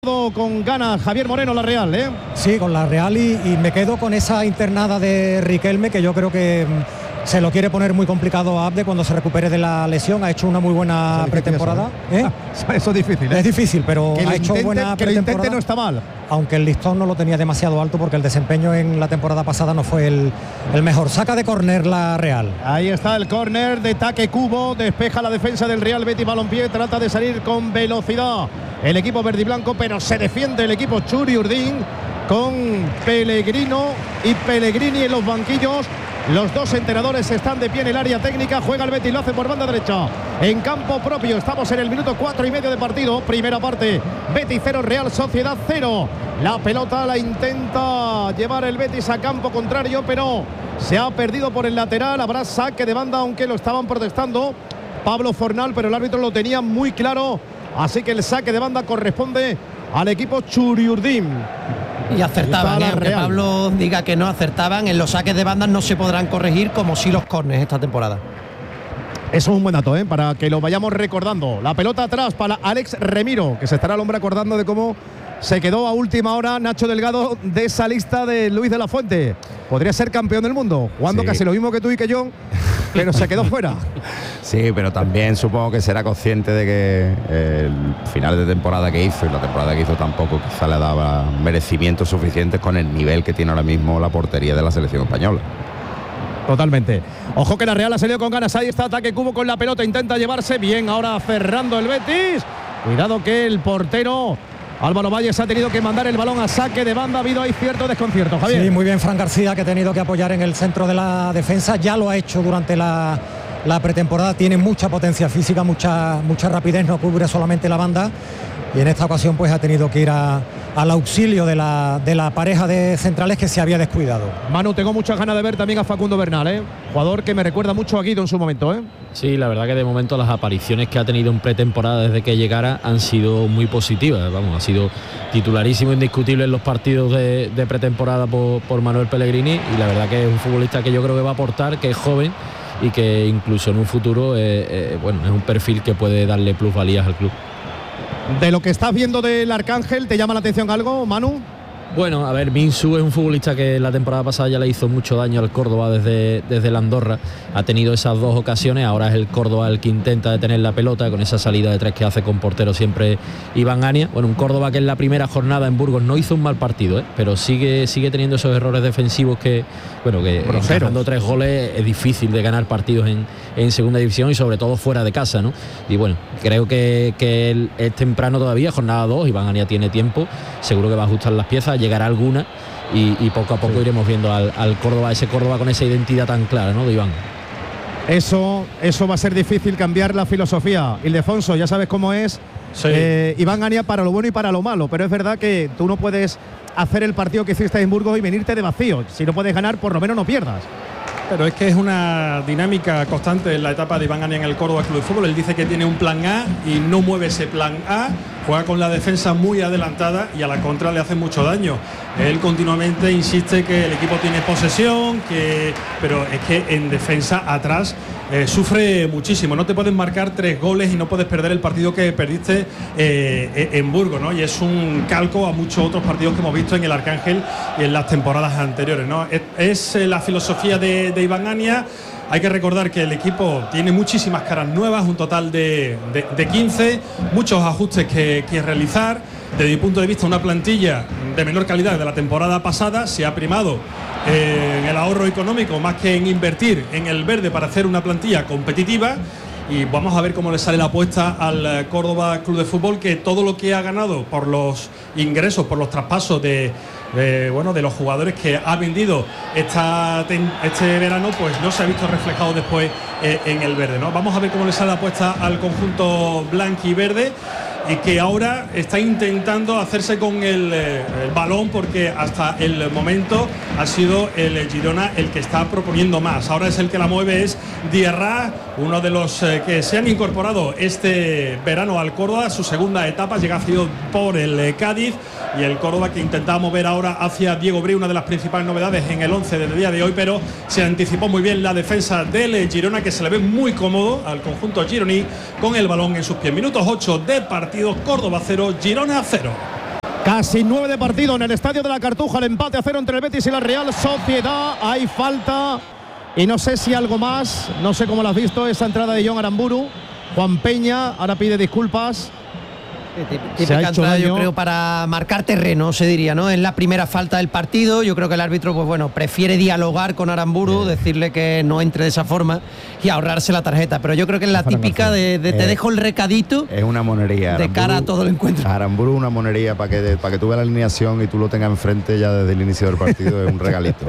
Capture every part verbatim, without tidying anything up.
Con ganas Javier Moreno, la Real, ¿eh? Sí, con la Real y, y me quedo con esa internada de Riquelme, que yo creo que mm, se lo quiere poner muy complicado a Abde cuando se recupere de la lesión. Ha hecho una muy buena pretemporada. Eso, ¿eh? ¿Eh? Eso es difícil, ¿eh? Es difícil, pero que ha hecho intente, buena que pretemporada. lo intente no está mal. Aunque el listón no lo tenía demasiado alto porque el desempeño en la temporada pasada no fue el, el mejor. Saca de córner la Real. Ahí está el córner de Taque Cubo, despeja la defensa del Real Betis Balompié, trata de salir con velocidad el equipo verde y blanco, pero se defiende el equipo Churi Urdín con Pellegrino y Pellegrini en los banquillos. Los dos entrenadores están de pie en el área técnica. Juega el Betis, lo hace por banda derecha en campo propio. Estamos en el minuto cuatro y medio de partido. Primera parte, Betis cero, Real Sociedad cero. La pelota la intenta llevar el Betis a campo contrario, pero se ha perdido por el lateral. Habrá saque de banda, aunque lo estaban protestando Pablo Fornal, pero el árbitro lo tenía muy claro. Así que el saque de banda corresponde al equipo Churiurdín. Y acertaban, ¿eh? Aunque Pablo diga que no acertaban, en los saques de bandas no se podrán corregir como si los córneres esta temporada. Eso es un buen dato, ¿eh? Para que lo vayamos recordando. La pelota atrás para Alex Remiro, que se estará el hombre acordando de cómo se quedó a última hora Nacho Delgado de esa lista de Luis de la Fuente. Podría ser campeón del mundo, jugando sí, casi lo mismo que tú y que yo, pero se quedó fuera. Sí, pero también supongo que será consciente de que el final de temporada que hizo y la temporada que hizo tampoco quizá le daba merecimientos suficientes con el nivel que tiene ahora mismo la portería de la selección española. Totalmente. Ojo que la Real ha salido con ganas. Ahí está Taque Cubo con la pelota, intenta llevarse bien. Ahora cerrando el Betis. Cuidado que el portero Álvaro Valles ha tenido que mandar el balón a saque de banda. Ha habido ahí cierto desconcierto, Javier. Sí, muy bien Fran García, que ha tenido que apoyar en el centro de la defensa. Ya lo ha hecho durante la, la pretemporada. Tiene mucha potencia física, mucha, mucha rapidez. No cubre solamente la banda. Y en esta ocasión pues ha tenido que ir a, al auxilio de la, de la pareja de centrales que se había descuidado. Manu, tengo muchas ganas de ver también a Facundo Bernal, ¿eh? Jugador que me recuerda mucho a Guido en su momento, ¿eh? Sí, la verdad que de momento las apariciones que ha tenido en pretemporada desde que llegara han sido muy positivas. Vamos, ha sido titularísimo, indiscutible en los partidos de, de pretemporada por, por Manuel Pellegrini, y la verdad que es un futbolista que yo creo que va a aportar, que es joven y que incluso en un futuro eh, eh, bueno, es un perfil que puede darle plusvalías al club. De lo que estás viendo del Arcángel, ¿te llama la atención algo, Manu? Bueno, a ver, Minsu es un futbolista que la temporada pasada ya le hizo mucho daño al Córdoba desde, desde el Andorra. Ha tenido esas dos ocasiones, ahora es el Córdoba el que intenta detener la pelota con esa salida de tres que hace con portero siempre Iván Ania. Bueno, un Córdoba que en la primera jornada en Burgos no hizo un mal partido, ¿eh? Pero sigue, sigue teniendo esos errores defensivos que, bueno, que encajando tres goles es difícil de ganar partidos en, en segunda división y sobre todo fuera de casa, ¿no? Y bueno, creo que, que es temprano todavía, jornada dos, Iván Ania tiene tiempo, seguro que va a ajustar las piezas, llegará alguna y, y poco a poco sí. iremos viendo al, al Córdoba, ese Córdoba con esa identidad tan clara, ¿no?, de Iván. Eso, eso va a ser difícil, cambiar la filosofía. Ildefonso, ya sabes cómo es sí. eh, Iván Ania para lo bueno y para lo malo, pero es verdad que tú no puedes hacer el partido que hiciste en Burgos y venirte de vacío. Si no puedes ganar, por lo menos no pierdas. Pero es que es una dinámica constante en la etapa de Iván Ania en el Córdoba Club de Fútbol. Él dice que tiene un plan A y no mueve ese plan A, juega con la defensa muy adelantada y a la contra le hace mucho daño. Él continuamente insiste que el equipo tiene posesión, que, pero es que en defensa atrás eh, sufre muchísimo. No te pueden marcar tres goles y no puedes perder el partido que perdiste eh, en Burgos, ¿no? Y es un calco a muchos otros partidos que hemos visto en el Arcángel y en las temporadas anteriores, ¿no? Es, es eh, la filosofía de, de Iván Ania. Hay que recordar que el equipo tiene muchísimas caras nuevas, un total de, de, de quince, muchos ajustes que, que realizar. Desde mi punto de vista, una plantilla de menor calidad de la temporada pasada. Se ha primado eh, en el ahorro económico más que en invertir en el verde para hacer una plantilla competitiva. Y vamos a ver cómo le sale la apuesta al Córdoba Club de Fútbol, que todo lo que ha ganado por los ingresos, por los traspasos de, de, bueno, de los jugadores que ha vendido esta, este verano, pues no se ha visto reflejado después eh, en el verde, ¿no? Vamos a ver cómo le sale la apuesta al conjunto blanco y verde, y que ahora está intentando hacerse con el, el balón, porque hasta el momento ha sido el Girona el que está proponiendo más. Ahora es el que la mueve, es Diarra, uno de los eh, que se han incorporado este verano al Córdoba, su segunda etapa, llega sido por el eh, Cádiz, y el Córdoba que intentaba mover ahora hacia Diego Bri, una de las principales novedades en el once del día de hoy, pero se anticipó muy bien la defensa del eh, Girona, que se le ve muy cómodo al conjunto gironí con el balón en sus pies. Minutos ocho de partido, Córdoba cero, Girona cero. Casi nueve de partido en el Estadio de la Cartuja, el empate a cero entre el Betis y la Real Sociedad. Hay falta y no sé si algo más, no sé cómo lo has visto, esa entrada de John Aramburu. Juan Peña ahora pide disculpas. Típica entrada, yo creo, para marcar terreno, se diría, ¿no? Es la primera falta del partido. Yo creo que el árbitro, pues bueno, prefiere dialogar con Aramburu, decirle que no entre de esa forma y ahorrarse la tarjeta. Pero yo creo que es la típica de, de te dejo el recadito. Es una monería. De cara a todo el encuentro. Aramburu una monería para que, para que tú veas la alineación y tú lo tengas enfrente ya desde el inicio del partido. Es un regalito.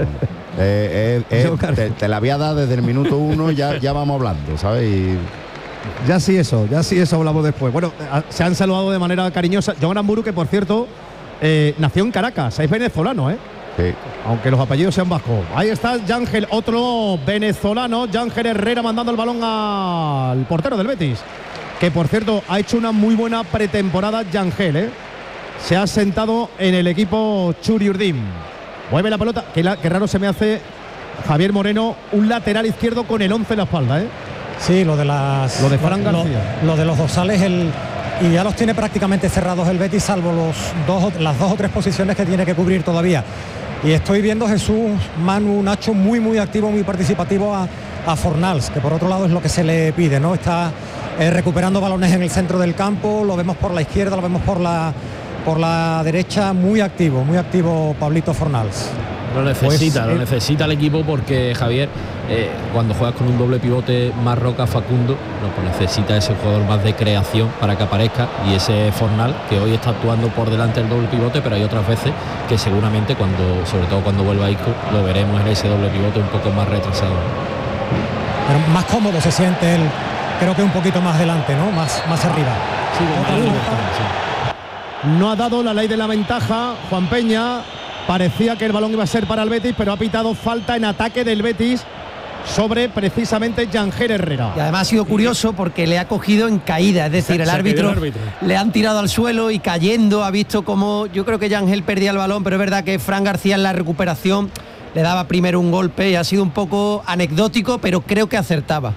eh, eh, eh, te, te la voy a dar desde el minuto uno, ya, ya vamos hablando, ¿sabes? Y Ya sí eso, ya sí eso hablamos después. Bueno, se han saludado de manera cariñosa. John Aramburu, que por cierto, eh, nació en Caracas, es venezolano, ¿eh? Sí. Aunque los apellidos sean vascos. Ahí está Yángel, otro venezolano, Yángel Herrera, mandando el balón al portero del Betis. Que por cierto, ha hecho una muy buena pretemporada Yángel, ¿eh? Se ha sentado en el equipo Churi Urdin. Mueve la pelota, que, la, que raro se me hace Javier Moreno, un lateral izquierdo con el once en la espalda, ¿eh? Sí, lo de las lo de Fran lo, García. Lo, lo de los dorsales, el, y ya los tiene prácticamente cerrados el Betis, salvo los dos, las dos o tres posiciones que tiene que cubrir todavía. Y estoy viendo Jesús, Manu, Nacho muy muy activo, muy participativo a, a Fornals, que por otro lado es lo que se le pide, ¿no? Está eh, recuperando balones en el centro del campo, lo vemos por la izquierda, lo vemos por la por la derecha, muy activo, muy activo Pablito Fornals. Lo necesita, Pues, lo eh, necesita el equipo porque Javier, eh, cuando juegas con un doble pivote más Roca Facundo, no, pues necesita ese jugador más de creación para que aparezca, y ese Fornal, que hoy está actuando por delante del doble pivote, pero hay otras veces que seguramente cuando, sobre todo cuando vuelva Isco, lo veremos en ese doble pivote un poco más retrasado. Pero más cómodo se siente él, creo que un poquito más delante, ¿no? Más, más arriba. Sí, con más libertad, sí. No ha dado la ley de la ventaja Juan Peña. Parecía que el balón iba a ser para el Betis, pero ha pitado falta en ataque del Betis sobre precisamente Yángel Herrera. Y además ha sido curioso porque le ha cogido en caída, es decir, Se- el, se árbitro, ha caído el árbitro. le han tirado al suelo y cayendo ha visto como, yo creo que Yángel perdía el balón, pero es verdad que Fran García en la recuperación le daba primero un golpe y ha sido un poco anecdótico, pero creo que acertaba.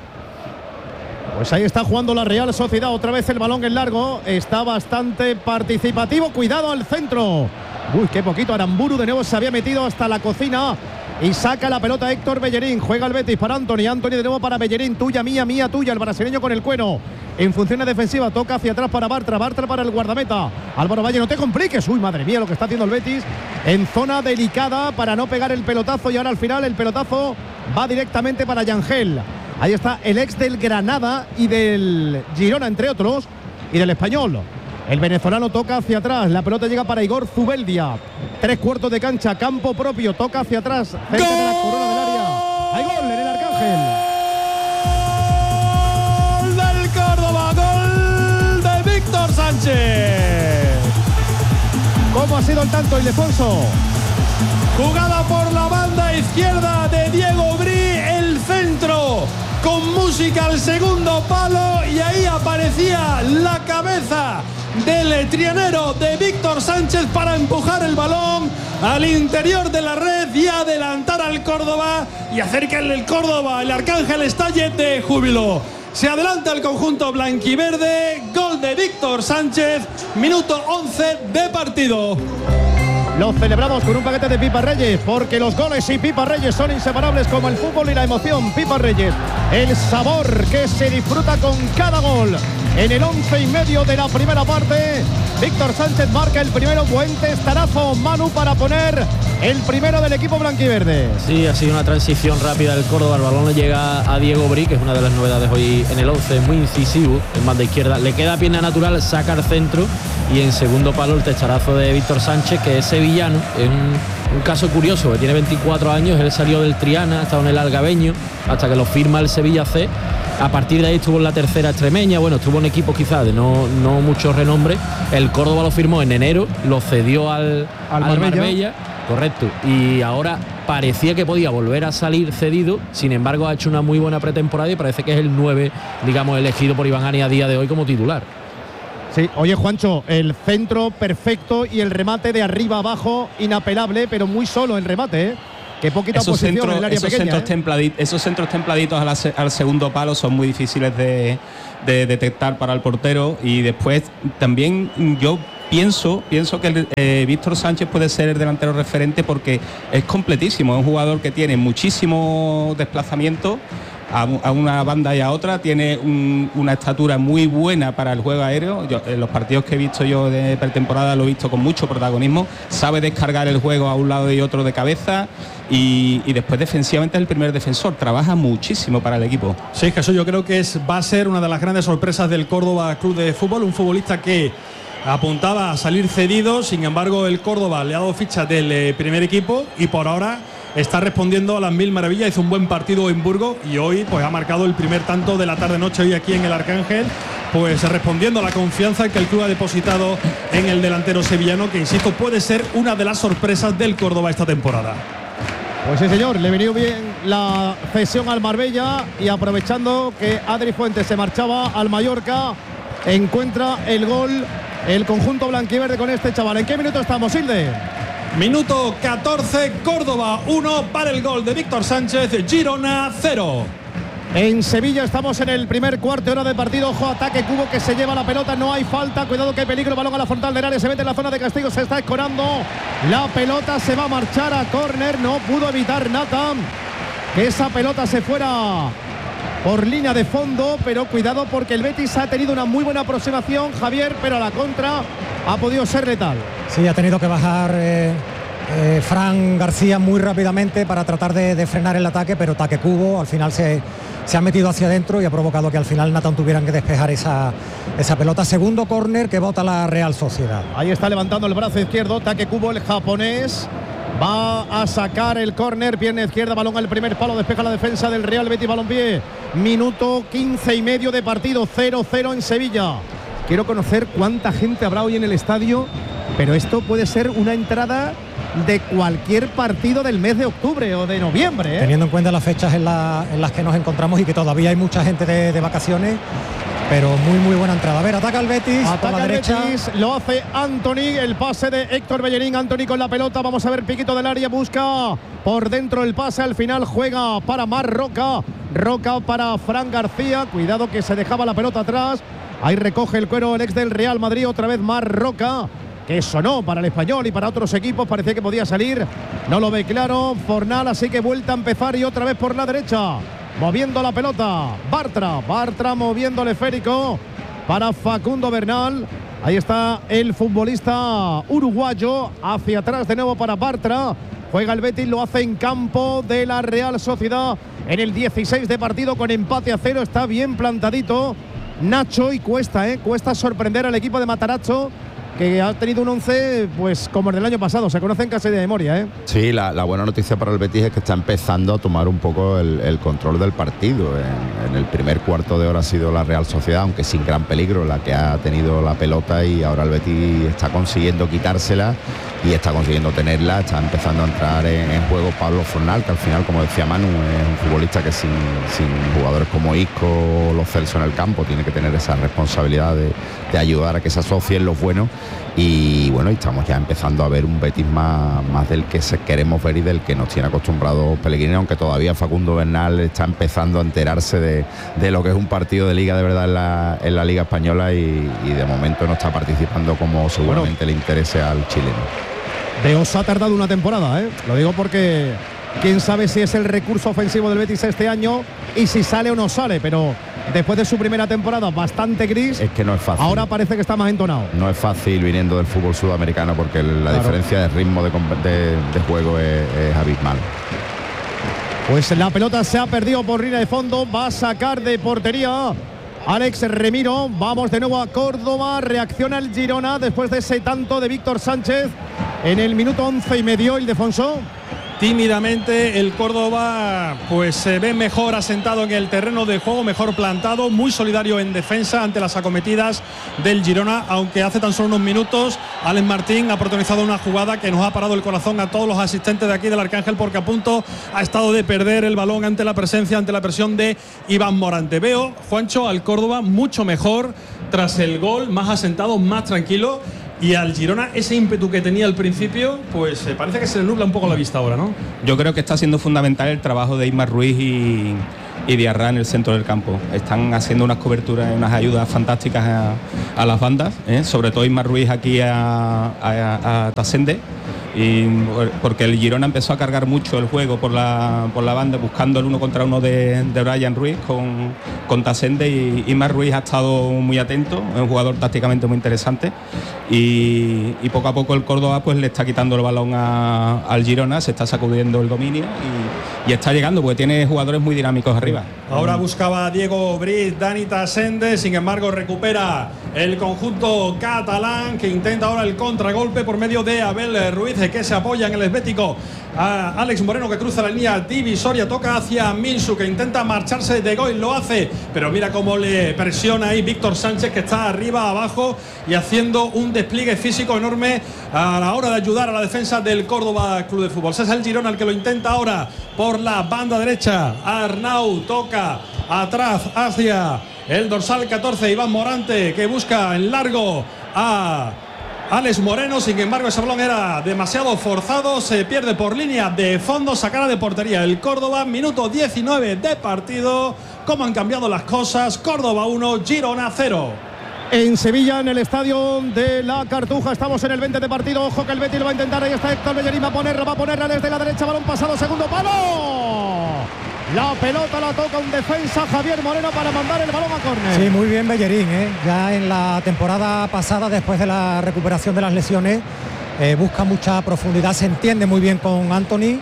Pues ahí está jugando la Real Sociedad, otra vez el balón en largo, está bastante participativo, cuidado al centro. Uy, qué poquito, Aramburu de nuevo se había metido hasta la cocina y saca la pelota Héctor Bellerín. Juega el Betis para Anthony, Anthony de nuevo para Bellerín, tuya, mía, mía, tuya, el brasileño con el cuero. En funciones defensivas, toca hacia atrás para Bartra, Bartra para el guardameta. Álvaro Valle, no te compliques, uy, madre mía, lo que está haciendo el Betis en zona delicada para no pegar el pelotazo, y ahora al final el pelotazo va directamente para Yángel. Ahí está el ex del Granada y del Girona, entre otros, y del Español. El venezolano toca hacia atrás, la pelota llega para Igor Zubeldia. Tres cuartos de cancha, campo propio, toca hacia atrás, cerca de la corona del área. Hay gol en el Arcángel. ¡Gol del Córdoba! ¡Gol de Víctor Sánchez! ¿Cómo ha sido el tanto, Ildefonso? Jugada por la banda izquierda de Diego Brí, el centro con música al segundo palo, y ahí aparecía la cabeza del trianero de Víctor Sánchez para empujar el balón al interior de la red y adelantar al Córdoba y hacer que el Córdoba, el Arcángel, estalle de júbilo. Se adelanta el conjunto blanquiverde, gol de Víctor Sánchez, minuto once de partido. Lo celebramos con un paquete de Pipa Reyes, porque los goles y Pipa Reyes son inseparables como el fútbol y la emoción. Pipa Reyes, el sabor que se disfruta con cada gol. En el once y medio de la primera parte, Víctor Sánchez marca el primero. Buen testarazo, Manu, para poner el primero del equipo blanquiverde. Sí, ha sido una transición rápida del Córdoba. El balón le llega a Diego Brí, que es una de las novedades hoy en el once, muy incisivo, en banda izquierda. Le queda pierna natural, saca al centro, y en segundo palo el testarazo de Víctor Sánchez, que es sevillano. Es un, un caso curioso, que tiene veinticuatro años. Él salió del Triana, ha estado en el Algabeño hasta que lo firma el Sevilla C. A partir de ahí estuvo en la tercera extremeña, bueno, estuvo en equipos quizás de no, no mucho renombre. El Córdoba lo firmó en enero, lo cedió al, Al al Marbella. Marbella, correcto, y ahora parecía que podía volver a salir cedido. Sin embargo, ha hecho una muy buena pretemporada y parece que es el nueve, digamos, elegido por Iván Ani a día de hoy como titular. Sí, oye, Juancho, el centro perfecto y el remate de arriba abajo inapelable, pero muy solo el remate, ¿eh? Qué poquita Esos posición centros, en el área esos, pequeña, centros ¿eh? templaditos, esos centros templaditos al, ase- al segundo palo son muy difíciles de, de detectar para el portero. Y después también yo pienso, pienso que eh, Víctor Sánchez puede ser el delantero referente porque es completísimo, es un jugador que tiene muchísimo desplazamiento a, a una banda y a otra, tiene un, una estatura muy buena para el juego aéreo. Yo, en los partidos que he visto yo de pretemporada lo he visto con mucho protagonismo, sabe descargar el juego a un lado y otro de cabeza y, y después defensivamente es el primer defensor, trabaja muchísimo para el equipo. Sí, Jesús, yo creo que es, va a ser una de las grandes sorpresas del Córdoba Club de Fútbol, un futbolista que apuntaba a salir cedido, sin embargo el Córdoba le ha dado ficha del eh, primer equipo y por ahora está respondiendo a las mil maravillas. Hizo un buen partido en Burgos y hoy pues ha marcado el primer tanto de la tarde-noche hoy aquí en el Arcángel, pues respondiendo a la confianza que el club ha depositado en el delantero sevillano, que insisto puede ser una de las sorpresas del Córdoba esta temporada. Pues sí, señor, le venió bien la cesión al Marbella y aprovechando que Adri Fuentes se marchaba al Mallorca, encuentra el gol el conjunto blanquiverde con este chaval. ¿En qué minuto estamos, Hilde? Minuto catorce, Córdoba uno para el gol de Víctor Sánchez, Girona cero. En Sevilla estamos en el primer cuarto de hora de partido. Ojo, ataque Cubo que se lleva la pelota, no hay falta, cuidado que hay peligro, balón a la frontal del área, se mete en la zona de castigo, se está escorando, la pelota se va a marchar a córner, no pudo evitar Nathan que esa pelota se fuera por línea de fondo, pero cuidado porque el Betis ha tenido una muy buena aproximación, Javier, pero a la contra ha podido ser letal. Sí, ha tenido que bajar eh, eh, Fran García muy rápidamente para tratar de, de frenar el ataque, pero Taque Cubo al final se, se ha metido hacia adentro y ha provocado que al final Nathan tuvieran que despejar esa, esa pelota. Segundo córner que bota la Real Sociedad. Ahí está levantando el brazo izquierdo Taque Cubo, el japonés. Va a sacar el córner, pierna izquierda, balón al primer palo, despeja la defensa del Real Betis Balompié. Minuto quince y medio de partido, cero cero en Sevilla. Quiero conocer cuánta gente habrá hoy en el estadio, pero esto puede ser una entrada de cualquier partido del mes de octubre o de noviembre, ¿eh? Teniendo en cuenta las fechas en, la, en las que nos encontramos y que todavía hay mucha gente de, de vacaciones, pero muy muy buena entrada. A ver, ataca el Betis, ataca por la el derecha. Betis, lo hace Anthony, el pase de Héctor Bellerín, Anthony con la pelota, vamos a ver, piquito del área, busca por dentro el pase, al final juega para Mar Roca, Roca para Fran García, cuidado que se dejaba la pelota atrás, ahí recoge el cuero el ex del Real Madrid, otra vez Mar Roca, que sonó para el Español y para otros equipos, parecía que podía salir, no lo ve claro Fornal, así que vuelta a empezar y otra vez por la derecha. Moviendo la pelota, Bartra, Bartra moviendo el esférico para Facundo Bernal. Ahí está el futbolista uruguayo, hacia atrás de nuevo para Bartra. Juega el Betis, lo hace en campo de la Real Sociedad en el dieciséis de partido con empate a cero. Está bien plantadito Nacho y cuesta, ¿eh? Cuesta sorprender al equipo de Matarazzo, que ha tenido un once pues como el del año pasado, se conocen casi de memoria, ¿eh? Sí, la, la buena noticia para el Betis es que está empezando a tomar un poco el, el control del partido. En, en el primer cuarto de hora ha sido la Real Sociedad, aunque sin gran peligro, la que ha tenido la pelota, y ahora el Betis está consiguiendo quitársela y está consiguiendo tenerla, está empezando a entrar en, en juego Pablo Fornal, que al final, como decía Manu, es un futbolista que sin, sin jugadores como Isco o Los Celso en el campo tiene que tener esa responsabilidad de, de ayudar a que se asocien los buenos. Y bueno, estamos ya empezando a ver un Betis más, más del que se queremos ver y del que nos tiene acostumbrados Pellegrini, aunque todavía Facundo Bernal está empezando a enterarse de, de lo que es un partido de liga de verdad en la, en la Liga Española, y, y de momento no está participando como seguramente bueno, le interese al chileno. De Osa ha tardado una temporada, ¿eh? Lo digo porque quién sabe si es el recurso ofensivo del Betis este año y si sale o no sale, pero después de su primera temporada bastante gris, es que no es fácil. Ahora parece que está más entonado. No es fácil viniendo del fútbol sudamericano, porque la claro. diferencia de ritmo de, de, de juego es, es abismal. Pues la pelota se ha perdido por línea de fondo, va a sacar de portería Alex Remiro. Vamos de nuevo a Córdoba, reacciona el Girona después de ese tanto de Víctor Sánchez en el minuto once y medio, Ildefonso. Tímidamente el Córdoba pues se ve mejor asentado en el terreno de juego, mejor plantado, muy solidario en defensa ante las acometidas del Girona, aunque hace tan solo unos minutos Alex Martín ha protagonizado una jugada que nos ha parado el corazón a todos los asistentes de aquí del Arcángel, porque a punto ha estado de perder el balón ante la presencia, ante la presión de Iván Morante. Veo, Juancho, al Córdoba mucho mejor tras el gol, más asentado, más tranquilo. Y al Girona ese ímpetu que tenía al principio, pues eh, parece que se le nubla un poco la vista ahora, ¿no? Yo creo que está siendo fundamental el trabajo de Ismar Ruiz y, y Diarra en el centro del campo. Están haciendo unas coberturas y unas ayudas fantásticas a, a las bandas, ¿eh? Sobre todo Isma Ruiz aquí a, a, a Tasende, y porque el Girona empezó a cargar mucho el juego por la, por la banda, buscando el uno contra uno de, de Brian Ruiz con, con Tasende, y Isma Ruiz ha estado muy atento, es un jugador tácticamente muy interesante, y, y poco a poco el Córdoba pues le está quitando el balón a, al Girona, se está sacudiendo el dominio y, y está llegando porque tiene jugadores muy dinámicos arriba. Ahora buscaba a Diego Briz, Dani Tasende, sin embargo recupera el conjunto catalán, que intenta ahora el contragolpe por medio de Abel Ruiz, que se apoya en el esbético a Alex Moreno, que cruza la línea divisoria, toca hacia Minsu, que intenta marcharse de Goy, lo hace, pero mira cómo le presiona ahí Víctor Sánchez, que está arriba, abajo y haciendo un despliegue físico enorme a la hora de ayudar a la defensa del Córdoba Club de Fútbol. Ese es el Girona el que lo intenta ahora por la banda derecha. Arnau toca atrás hacia el dorsal catorce, Iván Morante, que busca en largo a Alex Moreno, sin embargo ese balón era demasiado forzado, se pierde por línea de fondo, sacada de portería el Córdoba. Minuto diecinueve de partido. ¿Cómo han cambiado las cosas? Córdoba uno, Girona cero. En Sevilla, en el estadio de la Cartuja, estamos en el veinte de partido. Ojo que el Betis lo va a intentar. Ahí está Héctor Bellerín, va a ponerla, va a ponerla desde la derecha. Balón pasado, segundo palo. La pelota la toca un defensa, Javier Moreno, para mandar el balón a córner. Sí, muy bien Bellerín, ¿eh? Ya en la temporada pasada, después de la recuperación de las lesiones, eh, busca mucha profundidad, se entiende muy bien con Anthony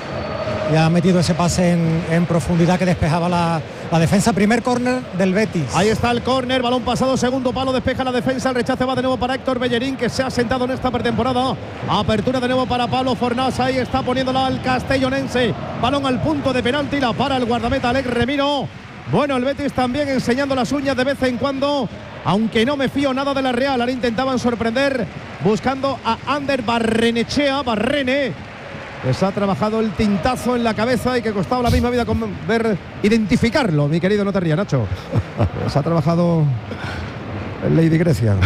y ha metido ese pase en, en profundidad que despejaba la, la defensa. Primer córner del Betis. Ahí está el córner, balón pasado, segundo palo, despeja la defensa, el rechace va de nuevo para Héctor Bellerín, que se ha sentado en esta pretemporada. Apertura de nuevo para Pablo Fornás, ahí está poniéndola al castellonense. Balón al punto de penalti, la para el guardameta Alex Remiro. Bueno, el Betis también enseñando las uñas de vez en cuando, aunque no me fío nada de la Real. Ahora intentaban sorprender buscando a Ander Barrenechea, Barrene, que se ha trabajado el tintazo en la cabeza y que ha costado la misma vida con ver identificarlo, mi querido, no te rías, Nacho. Se ha trabajado el Lady Grecia.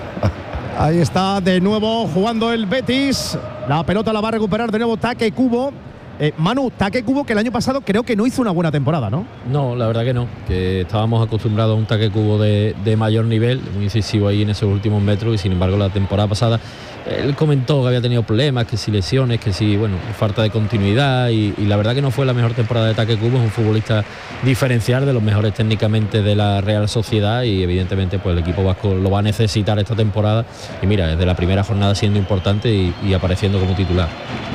Ahí está de nuevo jugando el Betis. La pelota la va a recuperar de nuevo Take Kubo. Eh, Manu, Take Kubo, que el año pasado creo que no hizo una buena temporada, ¿no? No, la verdad que no, que estábamos acostumbrados a un Take Kubo de, de mayor nivel, muy incisivo ahí en esos últimos metros, y sin embargo la temporada pasada él comentó que había tenido problemas, que si lesiones, que si, bueno, falta de continuidad, y, y la verdad que no fue la mejor temporada de Take Kubo. Es un futbolista diferencial, de los mejores técnicamente de la Real Sociedad, y evidentemente pues el equipo vasco lo va a necesitar esta temporada, y mira, desde la primera jornada siendo importante y, y apareciendo como titular.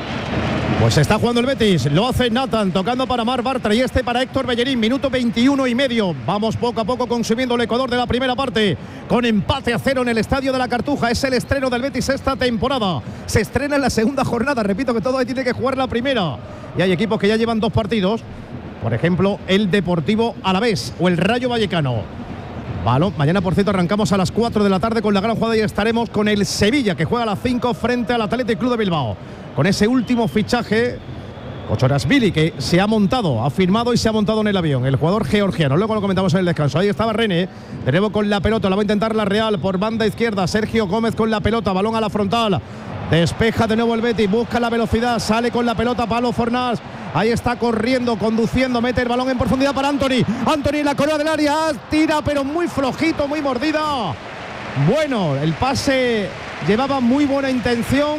Pues está jugando el Betis, lo hace Nathan, tocando para Mar Bartra y este para Héctor Bellerín, minuto veintiuno y medio. Vamos poco a poco consumiendo el Ecuador de la primera parte, con empate a cero en el estadio de la Cartuja. Es el estreno del Betis esta temporada. Se estrena en la segunda jornada, repito que todo ahí tiene que jugar la primera. Y hay equipos que ya llevan dos partidos, por ejemplo el Deportivo Alavés o el Rayo Vallecano. Balón. Mañana, por cierto, arrancamos a las cuatro de la tarde con la gran jugada y estaremos con el Sevilla, que juega a las cinco frente al Athletic Club de Bilbao. Con ese último fichaje, Kochorashvili, que se ha montado, ha firmado y se ha montado en el avión, el jugador georgiano. Luego lo comentamos en el descanso. Ahí estaba René, de nuevo con la pelota, la va a intentar la Real por banda izquierda. Sergio Gómez con la pelota, balón a la frontal. Despeja de nuevo el Betis, busca la velocidad, sale con la pelota Pablo Fornás. Ahí está corriendo, conduciendo, mete el balón en profundidad para Anthony. Anthony en la corona del área, tira pero muy flojito, muy mordida. Bueno, el pase llevaba muy buena intención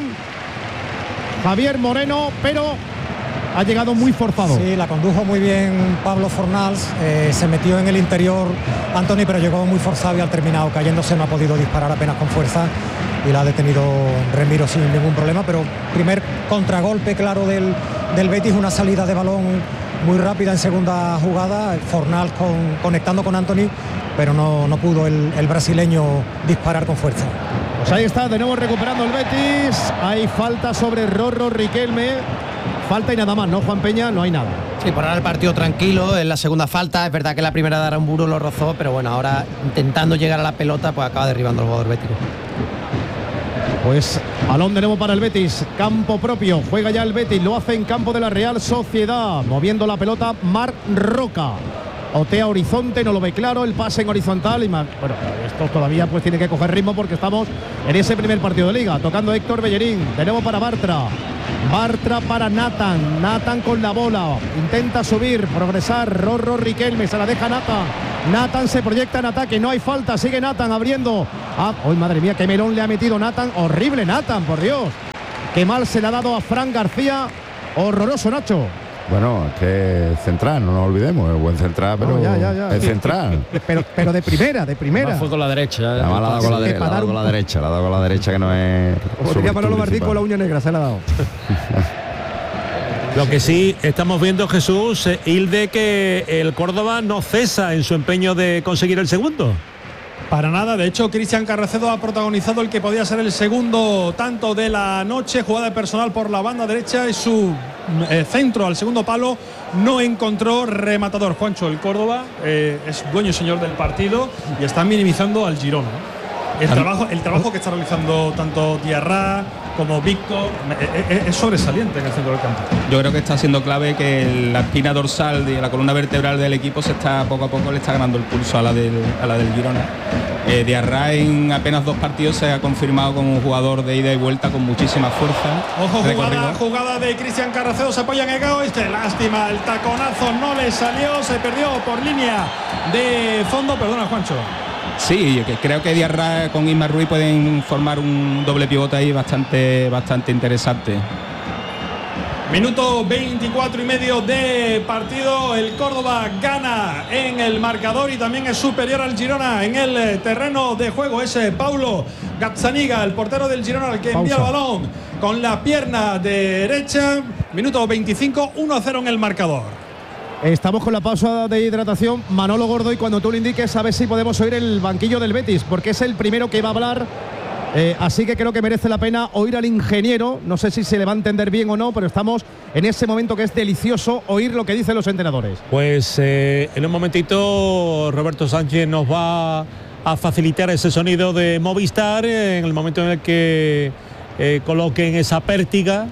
Javier Moreno, pero ha llegado muy forzado. Sí, la condujo muy bien Pablo Fornals, eh, se metió en el interior Anthony, pero llegó muy forzado y al terminado cayéndose no ha podido disparar apenas con fuerza y la ha detenido Remiro sin ningún problema. Pero primer contragolpe claro del, del Betis, una salida de balón muy rápida en segunda jugada, Fornals con, conectando con Anthony, pero no, no pudo el, el brasileño disparar con fuerza. Pues ahí está, de nuevo recuperando el Betis. Hay falta sobre Rorro Riquelme. Falta y nada más, ¿no, Juan Peña? No hay nada. Sí, por ahora el partido tranquilo. En la segunda falta, es verdad que la primera de Aramburu lo rozó, pero bueno, ahora intentando llegar a la pelota, pues acaba derribando al jugador bético. Pues balón de nuevo para el Betis, campo propio, juega ya el Betis, lo hace en campo de la Real Sociedad, moviendo la pelota Marc Roca. Otea horizonte, no lo ve claro, el pase en horizontal y más. Bueno, esto todavía pues tiene que coger ritmo porque estamos en ese primer partido de liga. Tocando Héctor Bellerín, de nuevo para Bartra. Bartra para Nathan, Nathan con la bola, intenta subir, progresar, Rorro Riquelme, se la deja Nathan. Nathan se proyecta en ataque, no hay falta, sigue Nathan abriendo. Ah, ¡oh, madre mía, qué melón le ha metido Nathan! Horrible Nathan, por Dios. Qué mal se le ha dado a Fran García. Horroroso, Nacho. Bueno, es que es central, no nos olvidemos, es buen central, pero no, ya, ya, ya. es central. pero, pero de primera, de primera. Además fue con la derecha. Además la ha dado con la, de, la, dado con la derecha, la ha dado con la derecha que no es. Como diría Manolo Martín con la uña negra, se la ha dado. Lo que sí estamos viendo, Jesús, eh, Hilde, que el Córdoba no cesa en su empeño de conseguir el segundo. Para nada, de hecho Cristian Carracedo ha protagonizado el que podía ser el segundo tanto de la noche, jugada personal por la banda derecha y su eh, centro al segundo palo no encontró rematador. Juancho, el Córdoba eh, es dueño y señor del partido y está minimizando al Girona. El trabajo, el trabajo que está realizando tanto Diarra como Víctor es, es sobresaliente en el centro del campo. Yo creo que está siendo clave que la espina dorsal de la columna vertebral del equipo se está poco a poco le está ganando el pulso a la del, a la del Girona. Eh, Diarra en apenas dos partidos se ha confirmado como un jugador de ida y vuelta con muchísima fuerza. Ojo, jugada, jugada de Cristian Carracedo, se apoya en Egao, este lástima, el taconazo no le salió, se perdió por línea de fondo, perdona Juancho. Sí, que creo que Diarra con Isma Ruiz pueden formar un doble pivote ahí bastante, bastante interesante. Minuto veinticuatro y medio de partido. El Córdoba gana en el marcador y también es superior al Girona en el terreno de juego. Es Paulo Gazzaniga, el portero del Girona, el que envía el balón con la pierna derecha. Minuto veinticinco, uno a cero en el marcador. Estamos con la pausa de hidratación. Manolo Gordo, y cuando tú lo indiques, a ver si podemos oír el banquillo del Betis, porque es el primero que va a hablar. Eh, así que creo que merece la pena oír al ingeniero. No sé si se le va a entender bien o no, pero estamos en ese momento que es delicioso oír lo que dicen los entrenadores. Pues eh, en un momentito Roberto Sánchez nos va a facilitar ese sonido de Movistar eh, en el momento en el que eh, coloquen esa pértiga.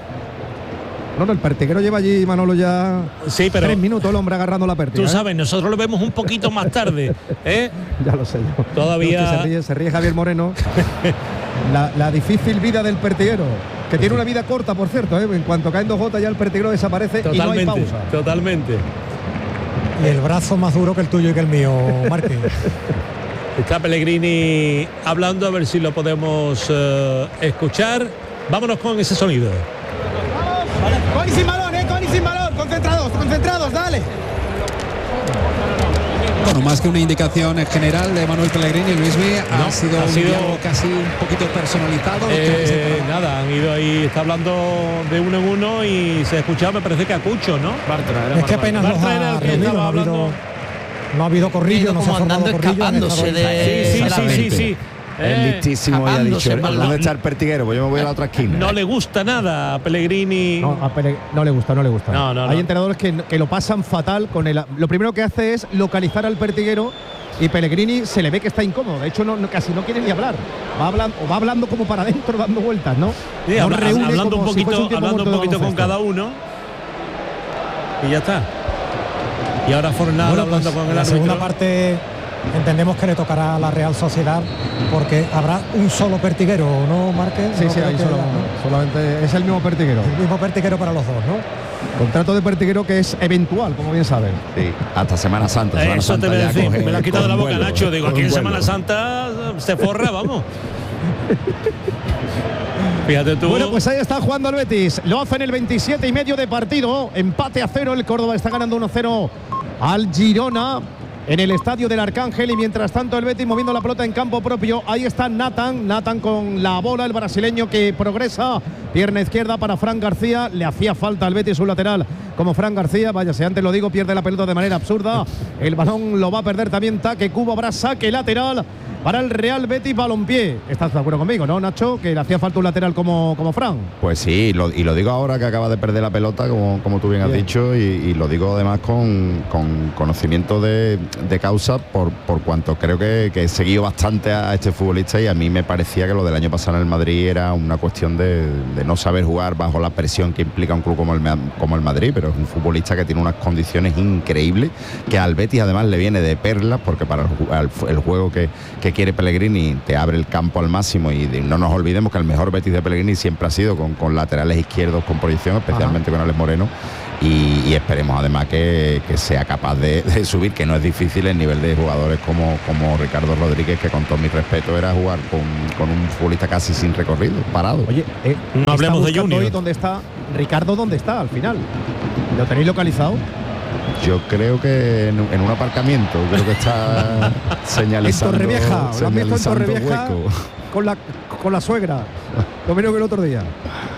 No, no, el pertiguero lleva allí, Manolo, ya sí, pero tres minutos el hombre agarrando la pértiga. Tú sabes, ¿eh? Nosotros lo vemos un poquito más tarde, ¿eh? Ya lo sé yo. Todavía se ríe, se ríe Javier Moreno. la, la difícil vida del pertiguero, que tiene una vida corta, por cierto, ¿eh? En cuanto caen dos gotas ya el pertiguero desaparece. Totalmente, y no hay pausa. Totalmente. Y el brazo más duro que el tuyo y que el mío, Martín. Está Pellegrini hablando, a ver si lo podemos uh, escuchar. Vámonos con ese sonido. Con y sin balón, eh, con y sin balón, concentrados, concentrados, dale. Bueno, más que una indicación general de Manuel Pellegrini, Luismi, ha no, sido ha un sido diálogo casi un poquito personalizado. Eh, nada, han ido ahí, está hablando de uno en uno y se ha escuchado, me parece que a Cucho, ¿no? Bartra, era es que apenas los ha reunido, no ha habido, no ha habido corrillo, no se ha formado corrillo. Escapándose de... Sí, sí, sí, sí, sí. Es listísimo y ha dicho, ¿dónde está el pertiguero? Pues yo me voy a la otra esquina. No le gusta nada a Pellegrini. No, a Pele, no le gusta, no le gusta. No, no, Hay no. entrenadores que, que lo pasan fatal con el. Lo primero que hace es localizar al pertiguero y Pellegrini se le ve que está incómodo. De hecho, no, no, casi no quiere ni hablar. Va hablando, o va hablando como para adentro, dando vueltas, ¿no? Sí, no habla, hablando un poquito, si un hablando un poquito con cada uno. Y ya está. Y ahora Fornal bueno, hablando pues, con el la árbitro. segunda parte entendemos que le tocará a la Real Sociedad porque habrá un solo pertiguero, ¿no, Márquez? Sí, no sí, ahí solo, ¿no? Solamente es el mismo pertiguero. El mismo pertiguero para los dos, ¿no? Contrato de pertiguero que es eventual, como bien saben. Sí, hasta Semana Santa. Semana Eso Santa te voy a decir, coge, me lo han quitado de la boca, vuelo, Nacho. Digo, aquí en vuelo. Semana Santa se forra, vamos. Fíjate tú. Bueno, pues ahí está jugando el Betis. Lo hace en el veintisiete y medio de partido. Empate a cero. El Córdoba está ganando uno cero al Girona en el estadio del Arcángel. Y mientras tanto el Betis moviendo la pelota en campo propio. Ahí está Nathan. Nathan con la bola, el brasileño que progresa. Pierna izquierda para Fran García. Le hacía falta al Betis un lateral como Fran García. Vaya, si antes lo digo, pierde la pelota de manera absurda. El balón lo va a perder también Taque Cubo. Habrá saque lateral para el Real Betis Balompié. ¿Estás de acuerdo conmigo, no, Nacho? Que le hacía falta un lateral como, como Fran. Pues sí, lo, y lo digo ahora que acaba de perder la pelota, como, como tú bien has bien. dicho, y, y lo digo además con, con conocimiento de, de causa, por, por cuanto creo que, que he seguido bastante a este futbolista, y a mí me parecía que lo del año pasado en el Madrid era una cuestión de, de no saber jugar bajo la presión que implica un club como el, como el Madrid, pero es un futbolista que tiene unas condiciones increíbles, que al Betis además le viene de perlas, porque para el, el juego que, que quiere Pellegrini te abre el campo al máximo, y de, no nos olvidemos que el mejor Betis de Pellegrini siempre ha sido con, con laterales izquierdos con proyección, especialmente Ajá. con Alex Moreno, y, y esperemos además que, que sea capaz de, de subir, que no es difícil el nivel de jugadores como, como Ricardo Rodríguez, que con todo mi respeto era jugar con, con un futbolista casi sin recorrido, parado. Oye, eh, no hablemos de Junior. Hoy ¿dónde está Ricardo? ¿Dónde está al final? ¿Lo tenéis localizado? Yo creo que en, en un aparcamiento, creo que está señalizando. En Torrevieja, lo han visto en Torrevieja con la, con la suegra, lo mismo que el otro día.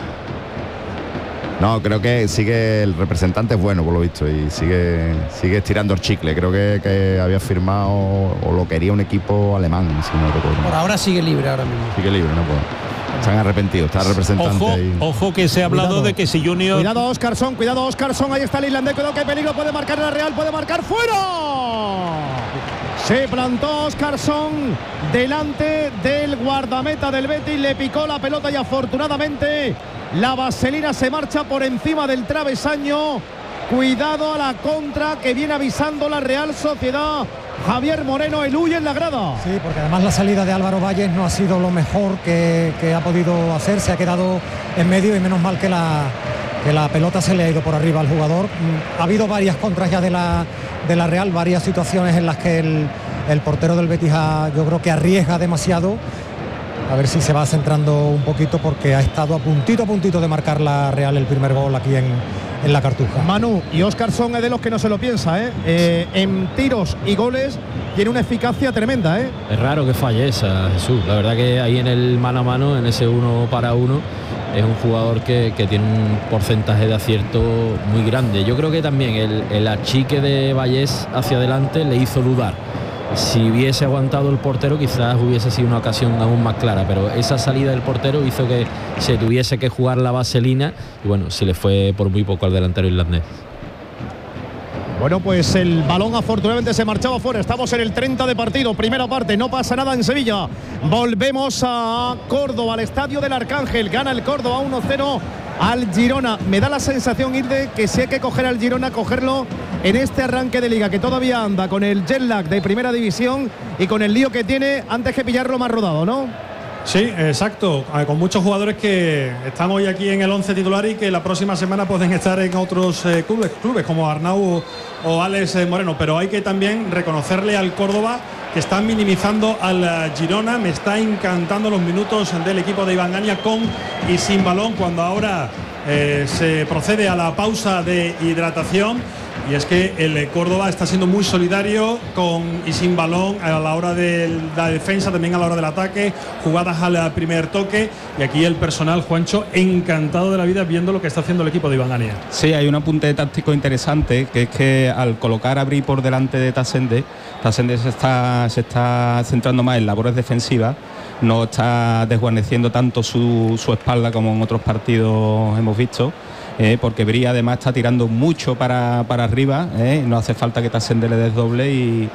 No, creo que sigue, el representante es bueno por lo visto, y sigue sigue estirando el chicle. Creo que, que había firmado o lo quería un equipo alemán, si no recuerdo. Por ahora sigue libre ahora mismo. Sigue libre, no puedo. Se han arrepentido, está el representante ojo, ahí. Ojo que se ha hablado cuidado. de que si Junior... Cuidado Oscarson, cuidado Oscarson, ahí está el irlandés, cuidado que peligro, puede marcar la Real, puede marcar, ¡fuera! Se plantó Oscarson delante del guardameta del Betis, le picó la pelota y afortunadamente la vaselina se marcha por encima del travesaño. Cuidado a la contra que viene avisando la Real Sociedad. Javier Moreno, el huye en la grada. Sí, porque además la salida de Álvaro Valles no ha sido lo mejor que, que ha podido hacer. Se ha quedado en medio y menos mal que la, que la pelota se le ha ido por arriba al jugador. Ha habido varias contras ya de la, de la Real, varias situaciones en las que el, el portero del Betis ha, yo creo que arriesga demasiado. A ver si se va centrando un poquito, porque ha estado a puntito a puntito de marcar la Real el primer gol aquí en, en la Cartuja. Manu, y Oscarson es de los que no se lo piensa, ¿eh? Eh, en tiros y goles tiene una eficacia tremenda, ¿eh? Es raro que falle esa, Jesús. La verdad que ahí en el mano a mano, en ese uno para uno, es un jugador que, que tiene un porcentaje de acierto muy grande. Yo creo que también el, el achique de Vallés hacia adelante le hizo dudar. Si hubiese aguantado el portero quizás hubiese sido una ocasión aún más clara, pero esa salida del portero hizo que se tuviese que jugar la vaselina y bueno, se le fue por muy poco al delantero irlandés. Bueno, pues el balón afortunadamente se marchaba fuera. Estamos en el treinta de partido, primera parte, no pasa nada en Sevilla. Volvemos a Córdoba, al estadio del Arcángel. Gana el Córdoba uno cero al Girona. Me da la sensación, Irde, que si hay que coger al Girona, cogerlo en este arranque de liga, que todavía anda con el jet lag de primera división y con el lío que tiene, antes que pillarlo más rodado, ¿no? Sí, exacto, con muchos jugadores que están hoy aquí en el once titular y que la próxima semana pueden estar en otros eh, clubes, clubes como Arnau o Alex Moreno, pero hay que también reconocerle al Córdoba que está minimizando al Girona. Me está encantando los minutos del equipo de Iván Gaña con y sin balón, cuando ahora eh, se procede a la pausa de hidratación. Y es que el Córdoba está siendo muy solidario con y sin balón a la hora de la defensa, también a la hora del ataque, jugadas al primer toque. Y aquí el personal, Juancho, encantado de la vida viendo lo que está haciendo el equipo de Iván Gaña. Sí, hay un apunte táctico interesante, que es que al colocar a Bri por delante de Tasende, Tasende se está, se está centrando más en labores defensivas, no está desguarneciendo tanto su, su espalda como en otros partidos hemos visto. Eh, porque Bri además está tirando mucho para, para arriba, eh, no hace falta que Tasende le desdoble y,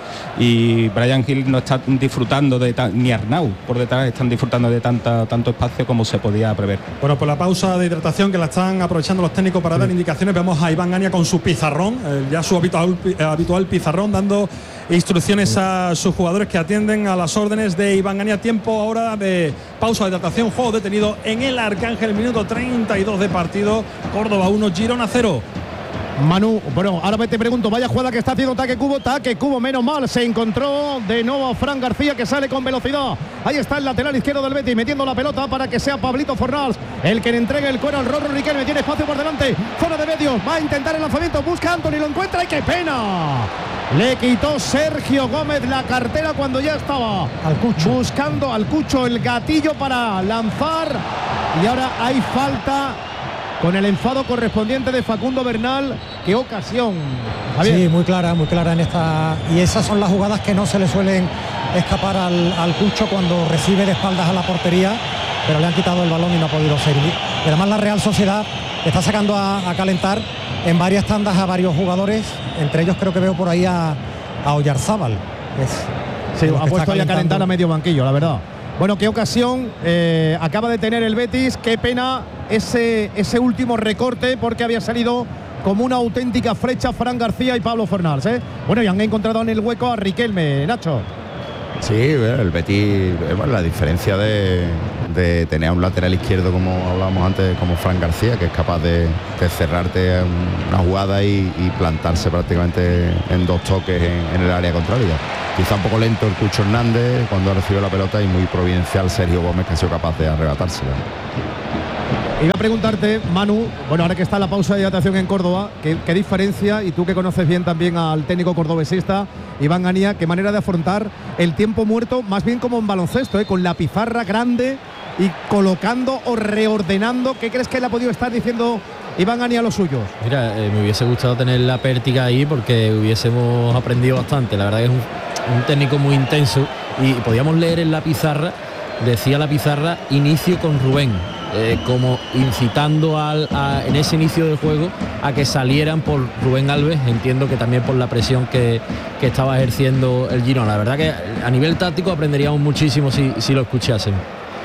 y Brian Hill no está disfrutando de ta, ni Arnau por detrás están disfrutando de tanta, tanto espacio como se podía prever. Bueno, por la pausa de hidratación que la están aprovechando los técnicos para dar indicaciones, vemos a Iván Gaña con su pizarrón, eh, ya su habitual, habitual pizarrón, dando instrucciones a sus jugadores que atienden a las órdenes de Iván Gaña. Tiempo ahora de pausa de hidratación, juego detenido en el Arcángel, minuto treinta y dos de partido. Córdoba uno, Girona cero. Manu, bueno, ahora te pregunto, vaya jugada que está haciendo Taque Cubo, Taque Cubo, menos mal, se encontró de nuevo a Fran García, que sale con velocidad. Ahí está el lateral izquierdo del Betis, metiendo la pelota para que sea Pablito Fornals el que le entregue el cuero al Rorro Riquelme. Tiene espacio por delante, zona de medios, va a intentar el lanzamiento, busca a Anthony, lo encuentra y ¡qué pena! Le quitó Sergio Gómez la cartera cuando ya estaba al Cucho. buscando al Cucho el gatillo para lanzar, y ahora hay falta con el enfado correspondiente de Facundo Bernal. Qué ocasión, Javier. Sí, muy clara, muy clara en esta. Y esas son las jugadas que no se le suelen escapar al, al Cucho cuando recibe de espaldas a la portería, pero le han quitado el balón y no ha podido seguir. Y además la Real Sociedad está sacando a, a calentar en varias tandas a varios jugadores, entre ellos creo que veo por ahí a, a Oyarzábal. Es, sí, ha puesto ahí a calentar a medio banquillo, la verdad. Bueno, qué ocasión eh, acaba de tener el Betis, qué pena ese, ese último recorte, porque había salido como una auténtica flecha Fran García y Pablo Fornals, ¿eh? Bueno, y han encontrado en el hueco a Riquelme, Nacho. Sí, el Betis, bueno, la diferencia de, de tener a un lateral izquierdo, como hablábamos antes, como Fran García, que es capaz de, de cerrarte una jugada y, y plantarse prácticamente en dos toques en, en el área contraria. Quizá un poco lento el Cucho Hernández cuando ha recibido la pelota, y muy providencial Sergio Gómez, que ha sido capaz de arrebatársela. Iba a preguntarte, Manu, bueno, ahora que está la pausa de hidratación en Córdoba, ¿qué, qué diferencia, y tú que conoces bien también al técnico cordobesista, Iván Ganía, qué manera de afrontar el tiempo muerto, más bien como en baloncesto, ¿eh? Con la pizarra grande y colocando o reordenando? ¿Qué crees que le ha podido estar diciendo Iván Ganía a los suyos? Mira, eh, me hubiese gustado tener la pértiga ahí, porque hubiésemos aprendido bastante. La verdad que es un, un técnico muy intenso, y podíamos leer en la pizarra, decía la pizarra, inicio con Rubén. Eh, como incitando al, a, en ese inicio del juego a que salieran por Rubén Alves, entiendo que también por la presión que, que estaba ejerciendo el Girona. La verdad que a nivel táctico aprenderíamos muchísimo si, si lo escuchasen.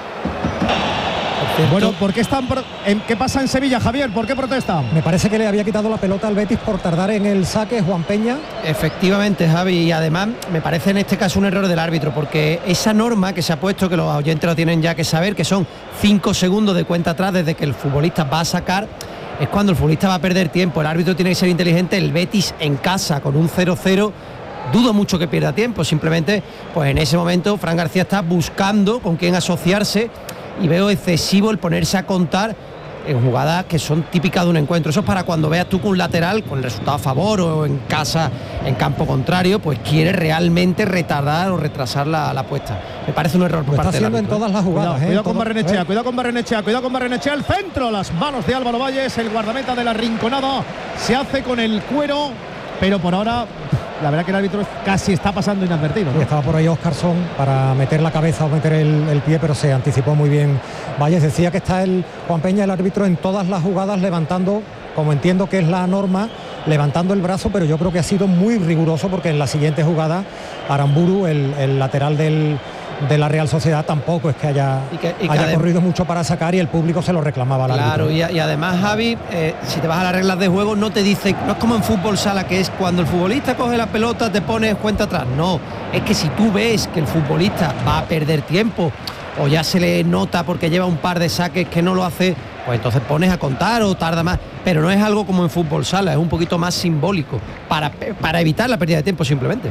Bueno, ¿por qué están pro en, ¿qué pasa en Sevilla, Javier? ¿Por qué protestan? Me parece que le había quitado la pelota al Betis por tardar en el saque Juan Peña. Efectivamente, Javi, y además me parece en este caso un error del árbitro, porque esa norma que se ha puesto, que los oyentes lo tienen ya que saber, que son cinco segundos de cuenta atrás desde que el futbolista va a sacar, es cuando el futbolista va a perder tiempo. El árbitro tiene que ser inteligente. El Betis en casa con un cero cero, dudo mucho que pierda tiempo. Simplemente, pues en ese momento Fran García está buscando con quién asociarse, y veo excesivo el ponerse a contar en jugadas que son típicas de un encuentro. Eso es para cuando veas tú que un lateral, con el resultado a favor o en casa, en campo contrario, pues quiere realmente retardar o retrasar la, la apuesta. Me parece un error por Lo parte está del haciendo en todas las jugadas. Cuidado, ¿eh? cuidado con Todo, Barrenechea, ¿eh? cuidado con Barrenechea, cuidado con Barrenechea, el centro, las manos de Álvaro Valles, el guardameta de la Rinconada, se hace con el cuero, pero por ahora la verdad que el árbitro casi está pasando inadvertido, ¿no? Estaba por ahí Oscarson para meter la cabeza o meter el, el pie, pero se anticipó muy bien Valles. Decía que está el Juan Peña, el árbitro, en todas las jugadas levantando, como entiendo que es la norma, levantando el brazo, pero yo creo que ha sido muy riguroso, porque en la siguiente jugada Aramburu, el, el lateral del, de la Real Sociedad, tampoco es que haya, y que, y que haya corrido mucho para sacar, y el público se lo reclamaba al claro, árbitro. y, y además, Javi, eh, si te vas a las reglas de juego, no te dice, no es como en fútbol sala, que es cuando el futbolista coge la pelota te pones cuenta atrás. No, es que si tú ves que el futbolista va a perder tiempo, o ya se le nota porque lleva un par de saques que no lo hace, pues entonces pones a contar o tarda más. Pero no es algo como en fútbol sala, es un poquito más simbólico, para, para evitar la pérdida de tiempo simplemente.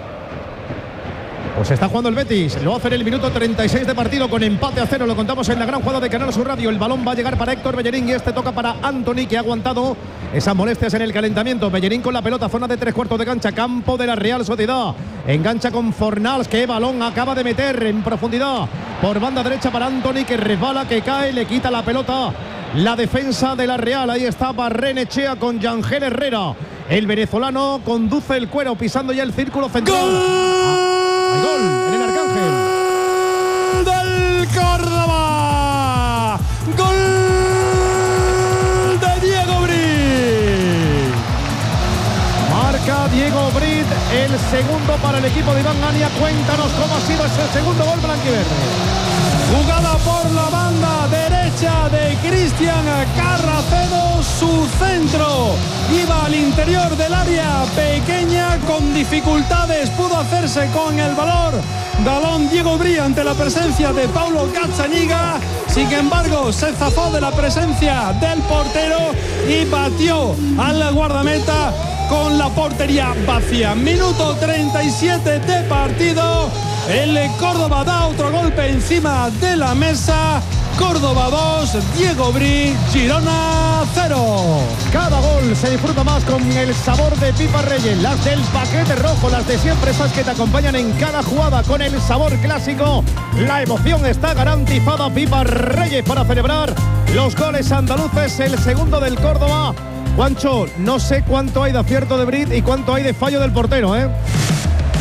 Pues está jugando el Betis, lo hace en el minuto treinta y seis de partido con empate a cero, lo contamos en la gran jugada de Canal Sur Radio. El balón va a llegar para Héctor Bellerín y este toca para Anthony, que ha aguantado esas molestias en el calentamiento. Bellerín con la pelota, zona de tres cuartos de cancha, campo de la Real Sociedad. Engancha con Fornals, que balón acaba de meter en profundidad por banda derecha para Anthony, que resbala, que cae, le quita la pelota la defensa de la Real. Ahí está Barrenechea con Yangel Herrera. El venezolano conduce el cuero pisando ya el círculo central. ¡Gol! Hay gol en el Arcángel. Del Córdoba. Gol de Diego Brit. Marca Diego Brit, el segundo para el equipo de Iván Ganía. Cuéntanos cómo ha sido ese segundo gol blanquiverde. Jugada por la banda derecha de Cristian Carracedo, su centro iba al interior del área pequeña, con dificultades pudo hacerse con el balón. Balón Diego Brit ante la presencia de Paulo Gazzaniga, sin embargo se zafó de la presencia del portero y batió al guardameta con la portería vacía. Minuto treinta y siete de partido. El Córdoba da otro golpe encima de la mesa. Córdoba dos, Diego Brit, Girona cero. Cada gol se disfruta más con el sabor de Pipa Reyes, las del paquete rojo, las de siempre, esas que te acompañan en cada jugada con el sabor clásico. La emoción está garantizada. Pipa Reyes para celebrar los goles andaluces, el segundo del Córdoba. Juancho, no sé cuánto hay de acierto de Brit y cuánto hay de fallo del portero, ¿eh?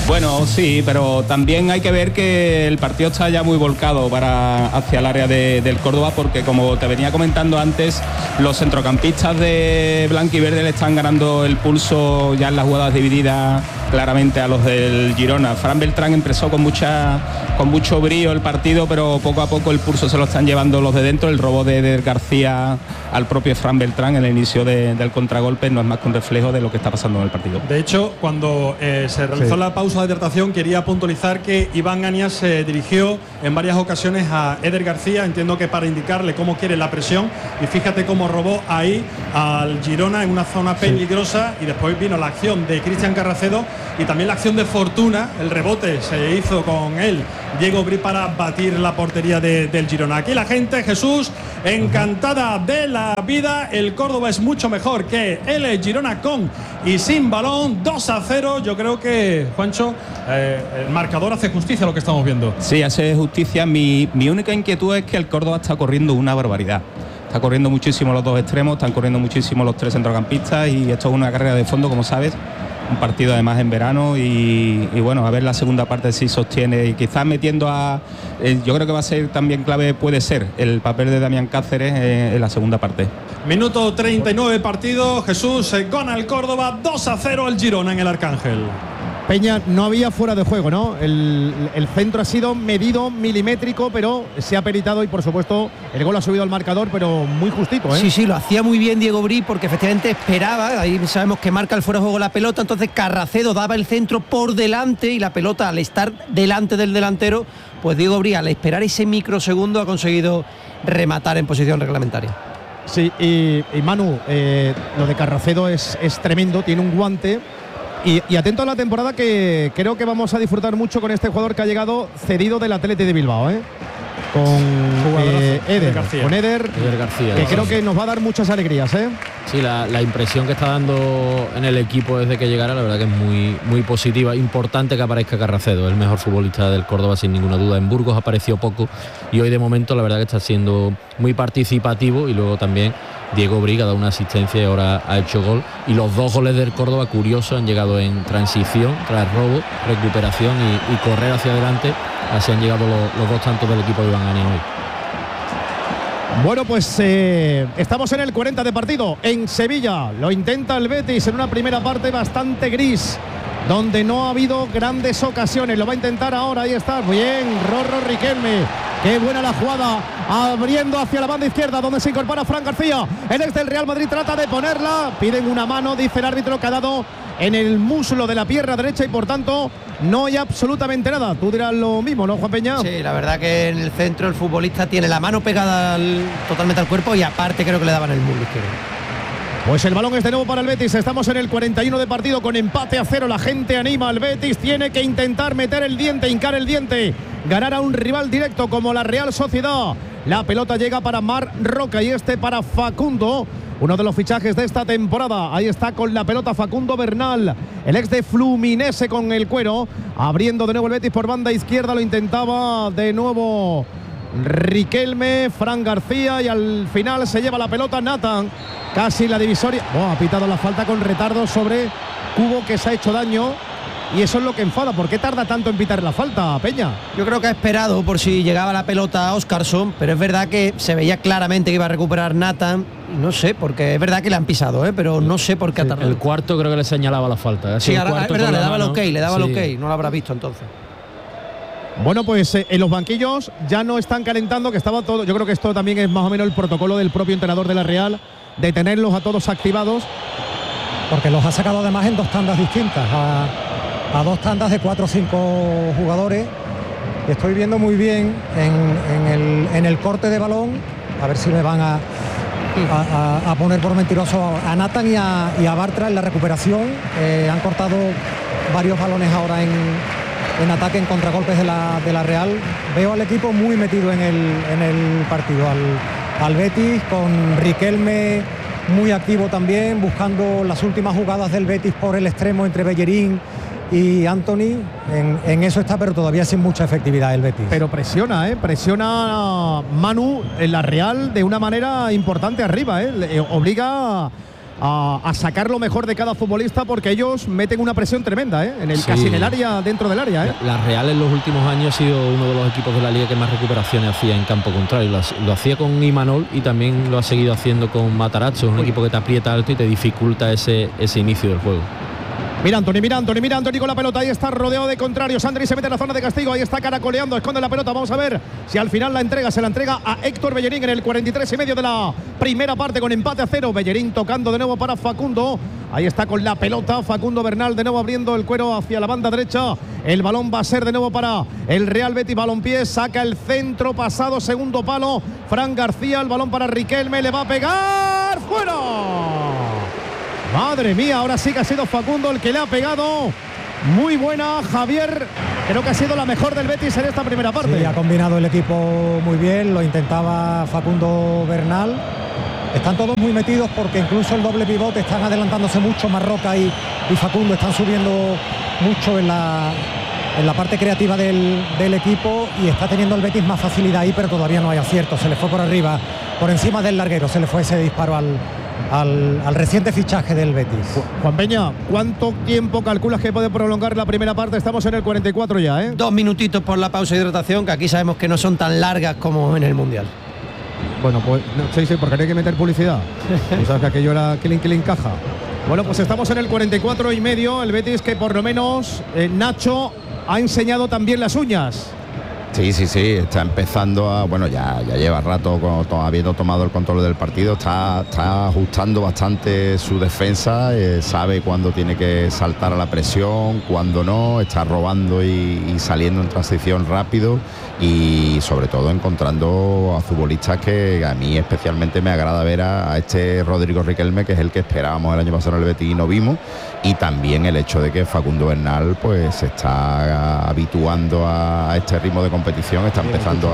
Bueno, sí, pero también hay que ver que el partido está ya muy volcado para hacia el área de, del Córdoba, porque como te venía comentando antes, los centrocampistas de blanquiverde le están ganando el pulso ya en las jugadas divididas claramente a los del Girona. Fran Beltrán empezó con mucha con mucho brío el partido, pero poco a poco el pulso se lo están llevando los de dentro. El robo de Eder García al propio Fran Beltrán en el inicio de, del contragolpe no es más que un reflejo de lo que está pasando en el partido. De hecho, cuando eh, se realizó sí. la pausa de hidratación, quería puntualizar que Iván Anias se dirigió en varias ocasiones a Eder García, entiendo que para indicarle cómo quiere la presión, y fíjate cómo robó ahí al Girona en una zona peligrosa, sí. y después vino la acción de Cristian Carracedo y también la acción de Fortuna, el rebote se hizo con él Diego Bri para batir la portería de, del Girona. Aquí la gente, Jesús, encantada de la vida. El Córdoba es mucho mejor que el Girona con y sin balón. Dos a cero. Yo creo que, Juancho, eh, el marcador hace justicia a lo que estamos viendo. Sí, hace justicia. Mi, mi única inquietud es que el Córdoba está corriendo una barbaridad. Está corriendo muchísimo los dos extremos, están corriendo muchísimo los tres centrocampistas, y esto es una carrera de fondo, como sabes. Un partido además en verano, y, y bueno, a ver la segunda parte si sostiene, y quizás metiendo a eh, yo creo que va a ser también clave, puede ser el papel de Damián Cáceres eh, en la segunda parte. Minuto treinta y nueve partido. Jesús, eh, gana el Córdoba dos a cero el Girona en el Arcángel. Peña, no había fuera de juego, ¿no? El, el centro ha sido medido, milimétrico, pero se ha peritado, y por supuesto el gol ha subido al marcador, pero muy justito, ¿eh? Sí, sí, lo hacía muy bien Diego Bri, porque efectivamente esperaba, ahí sabemos que marca el fuera de juego la pelota, entonces Carracedo daba el centro por delante, y la pelota, al estar delante del delantero, pues Diego Bri, al esperar ese microsegundo, ha conseguido rematar en posición reglamentaria. Sí, y, y Manu, eh, lo de Carracedo es, es tremendo, tiene un guante. Y, y atento a la temporada, que creo que vamos a disfrutar mucho con este jugador que ha llegado cedido del Athletic de Bilbao, ¿eh? Con eh, Eder, García. con Eder, Eder García, que creo que nos va a dar muchas alegrías, ¿eh? Sí, la, la impresión que está dando en el equipo desde que llegara, la verdad que es muy, muy positiva. Importante que aparezca Carracedo, el mejor futbolista del Córdoba sin ninguna duda. En Burgos apareció poco, y hoy de momento la verdad que está siendo muy participativo, y luego también Diego Bri ha dado una asistencia y ahora ha hecho gol, y los dos goles del Córdoba, curiosos, han llegado en transición, tras robo, recuperación y, y correr hacia adelante. Así han llegado los, los dos tantos del equipo de Iván Anias hoy. Bueno, pues eh, estamos en el cuarenta de partido en Sevilla. Lo intenta el Betis en una primera parte bastante gris, donde no ha habido grandes ocasiones. Lo va a intentar ahora, ahí está, bien, Rorro Riquelme. Qué buena la jugada, abriendo hacia la banda izquierda, donde se incorpora Fran García. El ex del Real Madrid trata de ponerla, piden una mano, dice el árbitro, que ha dado en el muslo de la pierna derecha, y por tanto no hay absolutamente nada. Tú dirás lo mismo, ¿no, Juan Peña? Sí, la verdad que en el centro el futbolista tiene la mano pegada al, totalmente al cuerpo, y aparte creo que le daban el muslo izquierdo. Pues el balón es de nuevo para el Betis. Estamos en el cuarenta y uno de partido, con empate a cero. La gente anima al Betis. Tiene que intentar meter el diente, hincar el diente, ganar a un rival directo como la Real Sociedad. La pelota llega para Marc Roca, y este para Facundo, uno de los fichajes de esta temporada. Ahí está con la pelota Facundo Bernal, el ex de Fluminense, con el cuero. Abriendo de nuevo el Betis por banda izquierda. Lo intentaba de nuevo Riquelme, Fran García, y al final se lleva la pelota Nathan. Casi la divisoria. Oh, ha pitado la falta con retardo sobre Cubo, que se ha hecho daño, y eso es lo que enfada. ¿Por qué tarda tanto en pitar la falta, Peña? Yo creo que ha esperado por si llegaba la pelota a Óscarson, pero es verdad que se veía claramente que iba a recuperar Nathan. No sé, porque es verdad que le han pisado, ¿eh? Pero no sé por qué sí, ha tardado. El cuarto creo que le señalaba la falta. Sí, ahora, es verdad, le daba el ok, le daba sí. el ok, no lo habrá visto entonces. Bueno, pues eh, en los banquillos ya no están calentando, que estaba todo. Yo creo que esto también es más o menos el protocolo del propio entrenador de la Real, de tenerlos a todos activados. Porque los ha sacado además en dos tandas distintas, a, a dos tandas de cuatro o cinco jugadores. Estoy viendo muy bien en, en, el, en el corte de balón, a ver si me van a, a, a, a poner por mentiroso a Nathan y a, y a Bartra en la recuperación. Eh, han cortado varios balones ahora en, en ataque, en contragolpes de la, de la Real. Veo al equipo muy metido en el, en el partido, al, al Betis, con Riquelme muy activo también, buscando las últimas jugadas del Betis por el extremo entre Bellerín y Anthony. En, en eso está, pero todavía sin mucha efectividad el Betis. Pero presiona, ¿eh? Presiona Manu en la Real de una manera importante arriba, ¿eh? Le obliga a, a sacar lo mejor de cada futbolista, porque ellos meten una presión tremenda, ¿eh? En el, sí. casi en el área, dentro del área, ¿eh? La Real en los últimos años ha sido uno de los equipos de la liga que más recuperaciones hacía en campo contrario. Lo, lo hacía con Imanol y también lo ha seguido haciendo con Matarazzo, un Uy. equipo que te aprieta alto y te dificulta ese, ese inicio del juego. Mira Anthony, mira Anthony, mira Anthony con la pelota. Ahí está rodeado de contrarios. Andri se mete en la zona de castigo. Ahí está caracoleando, esconde la pelota. Vamos a ver si al final la entrega. Se la entrega a Héctor Bellerín en el cuarenta y tres y medio de la primera parte, con empate a cero. Bellerín tocando de nuevo para Facundo. Ahí está con la pelota Facundo Bernal, de nuevo abriendo el cuero hacia la banda derecha. El balón va a ser de nuevo para el Real Betis Balompié. Saca el centro pasado, segundo palo. Fran García, el balón para Riquelme. Le va a pegar. ¡Fuera! Madre mía, ahora sí que ha sido Facundo el que le ha pegado. Muy buena, Javier. Creo que ha sido la mejor del Betis en esta primera parte. Sí, ha combinado el equipo muy bien. Lo intentaba Facundo Bernal. Están todos muy metidos, porque incluso el doble pivote están adelantándose mucho. Marroca y, y Facundo están subiendo mucho en la, en la parte creativa del, del equipo, y está teniendo el Betis más facilidad ahí, pero todavía no hay acierto. Se le fue por arriba, por encima del larguero, se le fue ese disparo al... Al, al reciente fichaje del Betis. Juan Peña, ¿cuánto tiempo calculas que puede prolongar la primera parte? Estamos en el cuarenta y cuatro ya, ¿eh? Dos minutitos por la pausa de hidratación, que aquí sabemos que no son tan largas como en el Mundial. Bueno, pues no, sí, sí, porque no hay que meter publicidad. Tú sabes que aquello era killing, killing, caja. Bueno, pues estamos en el cuarenta y cuatro y medio. El Betis, que por lo menos eh, Nacho ha enseñado también las uñas. Sí, sí, sí, está empezando a, bueno, ya, ya lleva rato con, habiendo tomado el control del partido, está, está ajustando bastante su defensa, eh, sabe cuándo tiene que saltar a la presión, cuándo no, está robando y, y saliendo en transición rápido, y sobre todo encontrando a futbolistas que a mí especialmente me agrada ver a, a este Rodrigo Riquelme, que es el que esperábamos el año pasado en el Betis y no vimos, y también el hecho de que Facundo Bernal pues se está habituando a, a este ritmo de competición, está empezando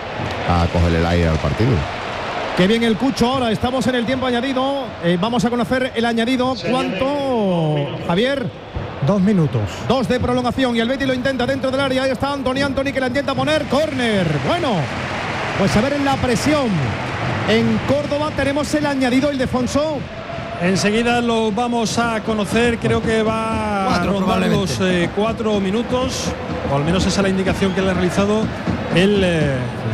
a, a coger el aire al partido. Qué bien el Cucho. Ahora estamos en el tiempo añadido, eh, vamos a conocer el añadido. ¿Cuánto, Javier? Dos minutos. Dos de prolongación, y el Betis lo intenta dentro del área. Ahí está Anthony, Anthony que la intenta poner. Córner. Bueno, pues a ver en la presión. En Córdoba tenemos el añadido, Ildefonso. Enseguida lo vamos a conocer, creo que va cuatro, a rondar los eh, cuatro minutos, o al menos esa es la indicación que le ha realizado el, eh,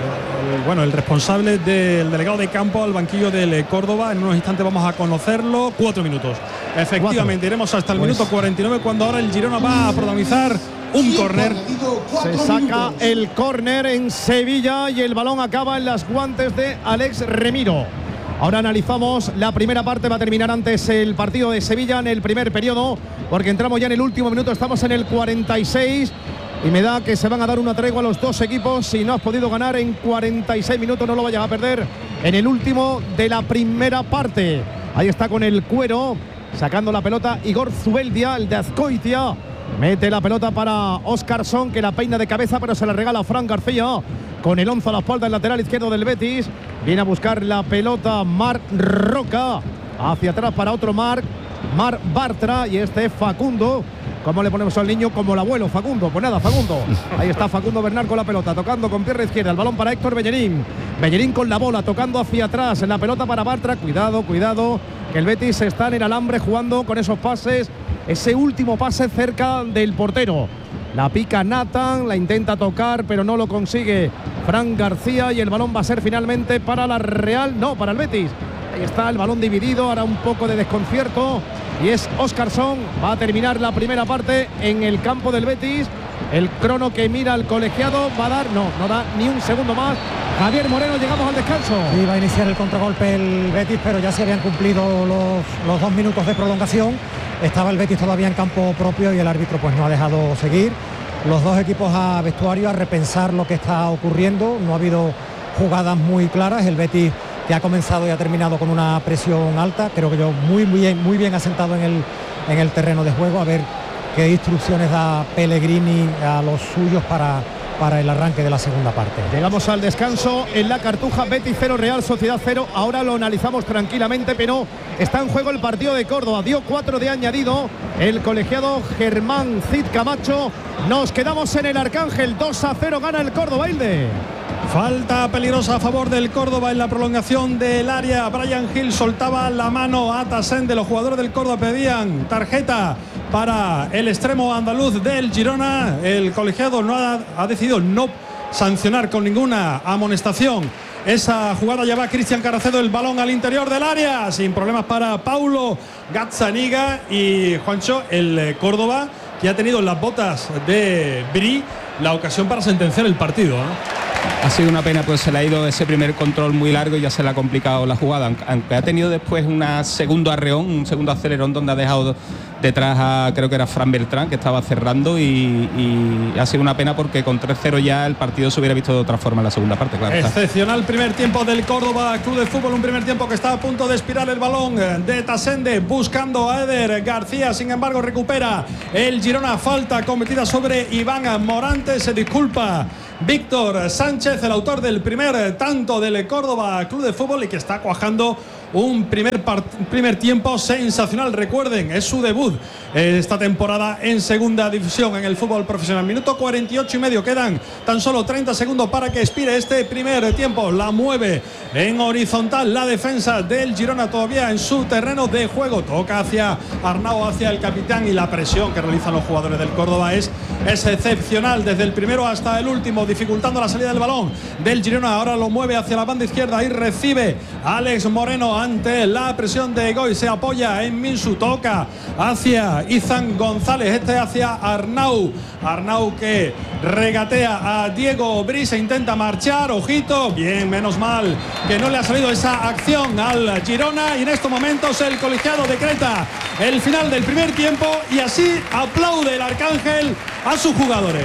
el, bueno, el responsable del delegado de campo al banquillo del eh, Córdoba. En unos instantes vamos a conocerlo. Cuatro minutos. Efectivamente, cuatro. Iremos hasta el pues, minuto cuarenta y nueve, cuando ahora el Girona va a protagonizar un córner. Se saca el córner en Sevilla y el balón acaba en las guantes de Alex Remiro. Ahora analizamos la primera parte. Va a terminar antes el partido de Sevilla en el primer periodo, porque entramos ya en el último minuto. Estamos en el cuarenta y seis y me da que se van a dar una tregua a los dos equipos. Si no has podido ganar en cuarenta y seis minutos, no lo vayas a perder en el último de la primera parte. Ahí está con el cuero, sacando la pelota Igor Zubeldia, el de Azcoitia. Mete la pelota para Óscarson, que la peina de cabeza, pero se la regala a Fran García. Con el once a la espalda, el lateral izquierdo del Betis. Viene a buscar la pelota Marc Roca. Hacia atrás para otro Marc. Marc Bartra, y este es Facundo. ¿Cómo le ponemos al niño? Como el abuelo, Facundo. Pues nada, Facundo. Ahí está Facundo Bernal con la pelota, tocando con pierna izquierda. El balón para Héctor Bellerín. Bellerín con la bola, tocando hacia atrás. En la pelota para Bartra. Cuidado, cuidado, que el Betis está en el alambre jugando con esos pases. Ese último pase cerca del portero. La pica Nathan, la intenta tocar, pero no lo consigue Fran García, y el balón va a ser finalmente para la Real, no, para el Betis. Ahí está el balón dividido, ahora un poco de desconcierto, y es Óscarson. Va a terminar la primera parte en el campo del Betis. El crono que mira al colegiado va a dar, no, no da ni un segundo más. Javier Moreno, llegamos al descanso. Iba a iniciar el contragolpe el Betis, pero ya se habían cumplido los, los dos minutos de prolongación. Estaba el Betis todavía en campo propio y el árbitro pues no ha dejado seguir. Los dos equipos a vestuario a repensar lo que está ocurriendo. No ha habido jugadas muy claras. El Betis, que ha comenzado y ha terminado con una presión alta, creo que yo muy, muy bien, muy bien asentado en el, en el terreno de juego. A ver qué instrucciones da Pellegrini a los suyos para, para el arranque de la segunda parte. Llegamos al descanso en la Cartuja. Betis cero, Real Sociedad cero. Ahora lo analizamos tranquilamente, pero está en juego el partido de Córdoba. Dio cuatro de añadido el colegiado Germán Cid Camacho. Nos quedamos en el Arcángel. Dos a cero gana el Córdoba, Hilde. Falta peligrosa a favor del Córdoba en la prolongación del área. Brian Hill soltaba la mano a Tasende. Los jugadores del Córdoba pedían tarjeta para el extremo andaluz del Girona. El colegiado no ha, ha decidido no sancionar con ninguna amonestación esa jugada. Lleva Cristian Carracedo el balón al interior del área, sin problemas para Paulo Gazzaniga. Y Juancho, el Córdoba, que ha tenido en las botas de Bri la ocasión para sentenciar el partido, ¿eh? Ha sido una pena, pues se le ha ido ese primer control muy largo y ya se le ha complicado la jugada, aunque ha tenido después un segundo arreón, un segundo acelerón donde ha dejado detrás a, creo que era Fran Beltrán, que estaba cerrando, y, y ha sido una pena porque con tres cero ya el partido se hubiera visto de otra forma en la segunda parte, claro. Excepcional primer tiempo del Córdoba Club de Fútbol, un primer tiempo que está a punto de expirar el balón de Tasende buscando a Eder García, sin embargo recupera el Girona. Falta cometida sobre Iván Morante, se disculpa Víctor Sánchez, el autor del primer tanto del Córdoba Club de Fútbol, y que está cuajando un primer, primer tiempo sensacional. Recuerden, es su debut esta temporada en segunda división en el fútbol profesional. Minuto cuarenta y ocho y medio, quedan tan solo treinta segundos para que expire este primer tiempo. La mueve en horizontal la defensa del Girona, todavía en su terreno de juego. Toca hacia Arnau, hacia el capitán, y la presión que realizan los jugadores del Córdoba es, es excepcional desde el primero hasta el último, dificultando la salida del balón del Girona. Ahora lo mueve hacia la banda izquierda y recibe Alex Moreno ante la presión de Goy. Se apoya en Minsu, toca hacia Izan González, este hacia Arnau. Arnau que regatea a Diego Brice, intenta marchar, ojito, bien, menos mal que no le ha salido esa acción al Girona, y en estos momentos el colegiado decreta el final del primer tiempo y así aplaude el Arcángel a sus jugadores.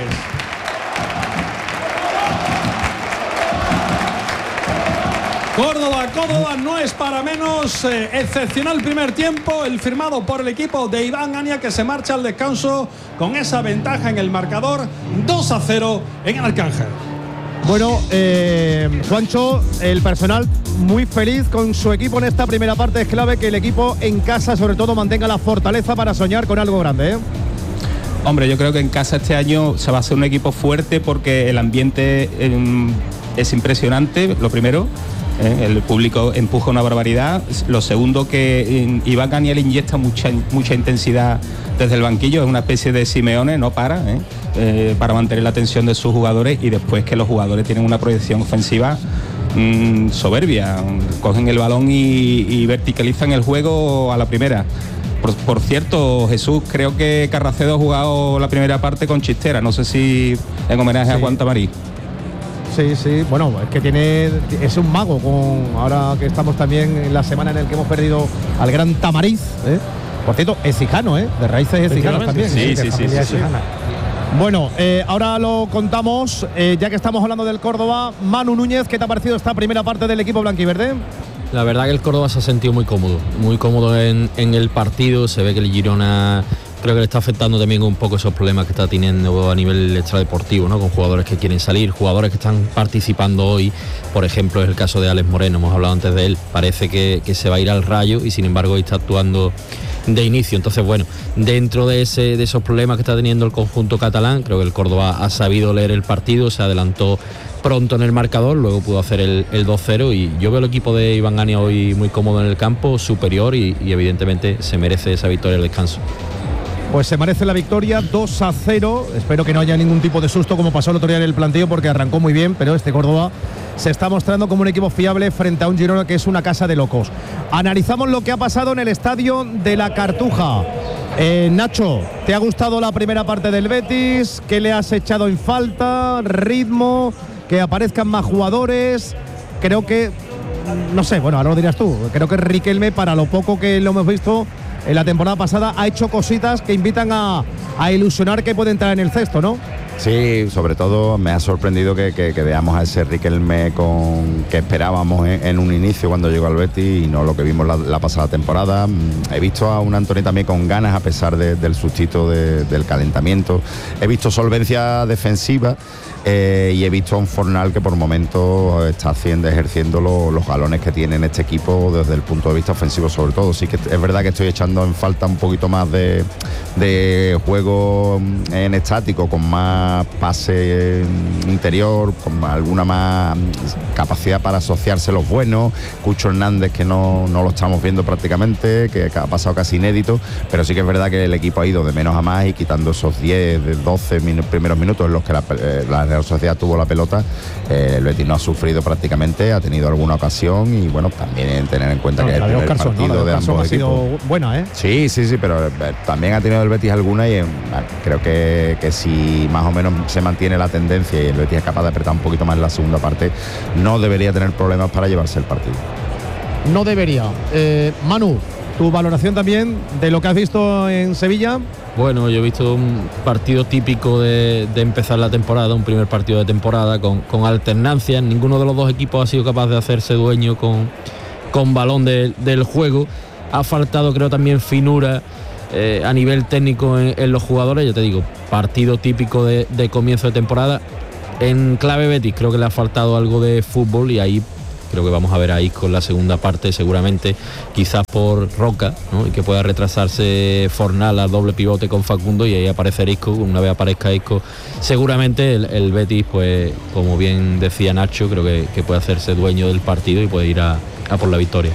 Córdoba, Córdoba no es para menos. Eh, excepcional primer tiempo, el firmado por el equipo de Iván Ania, que se marcha al descanso con esa ventaja en el marcador, dos a cero en el Arcángel. Bueno, eh, Juancho, el personal muy feliz con su equipo en esta primera parte. Es clave que el equipo en casa sobre todo mantenga la fortaleza para soñar con algo grande, ¿eh? Hombre, yo creo que en casa este año se va a hacer un equipo fuerte porque el ambiente eh, es impresionante, lo primero. Eh, el público empuja una barbaridad. Lo segundo, que eh, Iván Ganiel inyecta mucha, mucha intensidad desde el banquillo, es una especie de Simeone, no para, eh, eh, para mantener la atención de sus jugadores, y después que los jugadores tienen una proyección ofensiva mmm, soberbia, cogen el balón y, y verticalizan el juego a la primera. Por, por cierto, Jesús, creo que Carracedo ha jugado la primera parte con Chistera, no sé si en homenaje sí. a Juan Tamarí. Sí, sí, bueno, es que tiene, es un mago, con ahora que estamos también en la semana en la que hemos perdido al gran Tamariz, ¿eh? Por cierto, es hijano, ¿eh? De raíces es hijano también. Sí, ¿eh? sí, sí, sí, sí. Bueno, eh, ahora lo contamos, eh, ya que estamos hablando del Córdoba. Manu Núñez, ¿qué te ha parecido esta primera parte del equipo blanquiverde? La verdad que el Córdoba se ha sentido muy cómodo, muy cómodo en, en el partido. Se ve que el Girona creo que le está afectando también un poco esos problemas que está teniendo a nivel extradeportivo, ¿no? Con jugadores que quieren salir, jugadores que están participando hoy. Por ejemplo, es el caso de Alex Moreno, hemos hablado antes de él. Parece que, que se va a ir al Rayo y sin embargo hoy está actuando de inicio. Entonces, bueno, dentro de, ese, de esos problemas que está teniendo el conjunto catalán, creo que el Córdoba ha sabido leer el partido, se adelantó pronto en el marcador, luego pudo hacer el, el dos cero, y yo veo el equipo de Iván Ania hoy muy cómodo en el campo, superior, y, y evidentemente se merece esa victoria al descanso. Pues se merece la victoria, dos a cero. Espero que no haya ningún tipo de susto como pasó el otro día en el planteo, porque arrancó muy bien, pero este Córdoba se está mostrando como un equipo fiable frente a un Girona que es una casa de locos. Analizamos lo que ha pasado en el estadio de la Cartuja. Eh, Nacho, ¿te ha gustado la primera parte del Betis? ¿Qué le has echado en falta? ¿Ritmo? ¿Que aparezcan más jugadores? Creo que, no sé, bueno, ahora lo dirás tú. Creo que Riquelme, para lo poco que lo hemos visto en la temporada pasada, ha hecho cositas que invitan a, a ilusionar que puede entrar en el cesto, ¿no? Sí, sobre todo me ha sorprendido que, que, que veamos a ese Riquelme con, que esperábamos en, en un inicio cuando llegó al Betis, y no lo que vimos la, la pasada temporada. He visto a un Antoni también con ganas a pesar de, del sustito de, del calentamiento. He visto solvencia defensiva. Eh, y he visto a un Fornal que por momentos está haciendo, ejerciendo lo, los galones que tiene en este equipo desde el punto de vista ofensivo sobre todo. Sí que es verdad que estoy echando en falta un poquito más de, de juego en estático, con más pase interior, con alguna más capacidad para asociarse los buenos. Cucho Hernández, que no, no lo estamos viendo prácticamente, que ha pasado casi inédito, pero sí que es verdad que el equipo ha ido de menos a más y quitando esos diez, doce min- primeros minutos en los que la, la Real Sociedad tuvo la pelota, eh, el Betis no ha sufrido prácticamente, ha tenido alguna ocasión y bueno, también tener en cuenta no, que el primer Oscarson, partido ¿no? de, de ambos ha sido equipos. buena, ¿eh? Sí, sí, sí, pero eh, también ha tenido el Betis alguna y eh, creo que, que si más o menos se mantiene la tendencia y el Betis es capaz de apretar un poquito más en la segunda parte, no debería tener problemas para llevarse el partido. No debería. Eh, Manu, tu valoración también de lo que has visto en Sevilla. Bueno, yo he visto un partido típico de, de empezar la temporada, un primer partido de temporada con, con alternancias. Ninguno de los dos equipos ha sido capaz de hacerse dueño con, con balón de, del juego. Ha faltado, creo, también finura eh, a nivel técnico en, en los jugadores. Ya te digo, partido típico de, de comienzo de temporada. En clave Betis creo que le ha faltado algo de fútbol y ahí creo que vamos a ver a Isco en la segunda parte, seguramente, quizás por Roca, ¿no? Y que pueda retrasarse Fornal a doble pivote con Facundo y ahí aparecer Isco. Una vez aparezca Isco, seguramente el, el Betis, pues como bien decía Nacho, creo que, que puede hacerse dueño del partido y puede ir a, a por la victoria.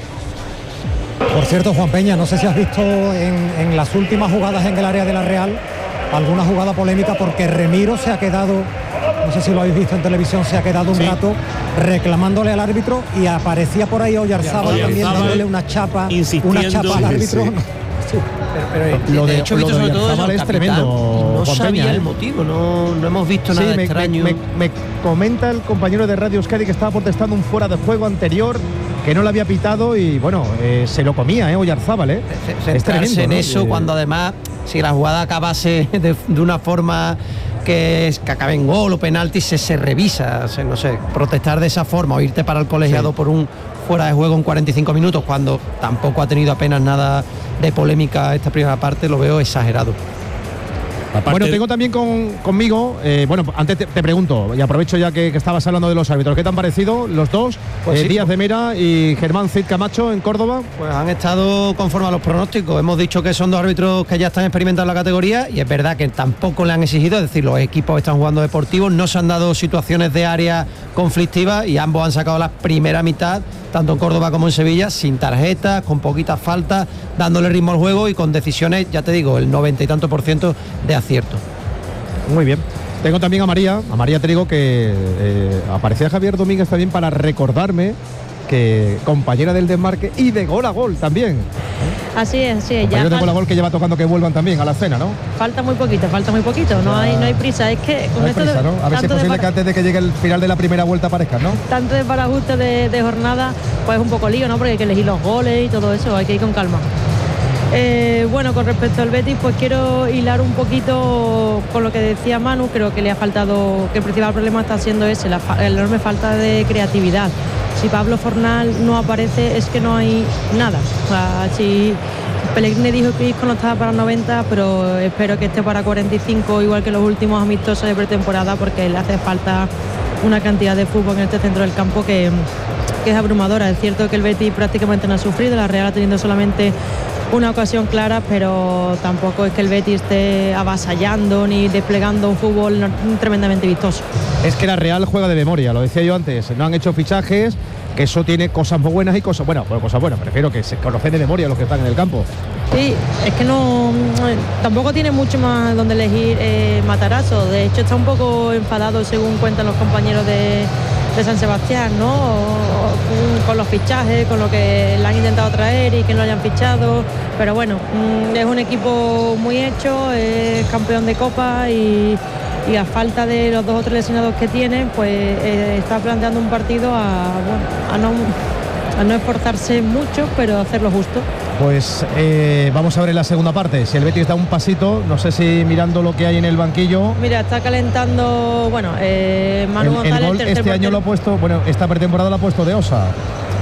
Por cierto, Juan Peña, no sé si has visto en, en las últimas jugadas en el área de la Real alguna jugada polémica, porque Remiro se ha quedado, no sé si lo habéis visto en televisión, se ha quedado un sí. rato reclamándole al árbitro y aparecía por ahí Oyarzábal también dándole una chapa, una chapa al árbitro. Sí, sí. Sí. Pero, pero, lo de, de hecho, lo de sobre todo es capitán, tremendo. No Juan sabía Peña, el ¿eh? motivo, no, no hemos visto sí, nada me, extraño. Me, me, me comenta el compañero de Radio Euskadi que estaba protestando un fuera de juego anterior que no le había pitado y bueno, eh, se lo comía, ¿eh? Oyarzábal, ¿eh? Se, es tremendo, en ¿no? eso, eh, cuando además, si la jugada acabase de, de una forma que, es, que acabe en gol o penalti, se, se revisa, se, no sé, protestar de esa forma o irte para el colegiado sí. por un fuera de juego en cuarenta y cinco minutos cuando tampoco ha tenido apenas nada de polémica esta primera parte, lo veo exagerado. Aparte, bueno, tengo también con, conmigo, eh, bueno, antes te, te pregunto, y aprovecho ya que, que estabas hablando de los árbitros, ¿qué te han parecido los dos? Pues eh, sí, Díaz de Mera y Germán Cid Camacho en Córdoba. Pues han estado conforme a los pronósticos. Hemos dicho que son dos árbitros que ya están experimentados en la categoría y es verdad que tampoco le han exigido, es decir, los equipos están jugando deportivos, no se han dado situaciones de área conflictivas y ambos han sacado la primera mitad, tanto en Córdoba como en Sevilla, sin tarjetas, con poquitas faltas, dándole ritmo al juego y con decisiones, ya te digo, el noventa y tanto por ciento de acierto. Muy bien. Tengo también a María, a María Trigo, que eh, aparecía Javier Domínguez también para recordarme que compañera del desmarque y de gol a gol también. Así es, así es. Compañero de gol a gol que lleva tocando que vuelvan también a la escena, ¿no? Falta muy poquito, falta muy poquito, no hay, no hay prisa, es que con no esto prisa, de, ¿no? A ver si es posible para, que antes de que llegue el final de la primera vuelta aparezcan, ¿no? Tanto de para ajuste de, de jornada, pues es un poco lío, ¿no? Porque hay que elegir los goles y todo eso, hay que ir con calma. Eh, bueno, con respecto al Betis, pues quiero hilar un poquito con lo que decía Manu. Creo que le ha faltado, que el principal problema está siendo ese, la, la enorme falta de creatividad. Si Pablo Fornal no aparece es que no hay nada. O sea, si Pellegrini dijo que Isco no estaba para noventa, pero espero que esté para cuarenta y cinco, igual que los últimos amistosos de pretemporada, porque le hace falta una cantidad de fútbol en este centro del campo que, que es abrumadora. Es cierto que el Betis prácticamente no ha sufrido, la Real ha tenido solamente una ocasión clara, pero tampoco es que el Betis esté avasallando ni desplegando un fútbol tremendamente vistoso. Es que la Real juega de memoria, lo decía yo antes, no han hecho fichajes, que eso tiene cosas muy buenas y cosas buenas, bueno, cosas buenas, prefiero que se conocen de memoria los que están en el campo. Sí, es que no, tampoco tiene mucho más donde elegir eh, Matarazzo. De hecho está un poco enfadado, según cuentan los compañeros de, de San Sebastián, ¿no? O, con los fichajes, con lo que le han intentado traer y que no lo hayan fichado, pero bueno, es un equipo muy hecho, es campeón de Copa y, y a falta de los dos o tres lesionados que tiene, pues eh, está planteando un partido a, bueno, a no a no esforzarse mucho, pero hacerlo justo. Pues eh, vamos a ver en la segunda parte, si el Betis da un pasito, no sé si mirando lo que hay en el banquillo. Mira, está calentando, bueno, eh, Manu el, González. El gol este portero. Año lo ha puesto, bueno, esta pretemporada lo ha puesto de Osa.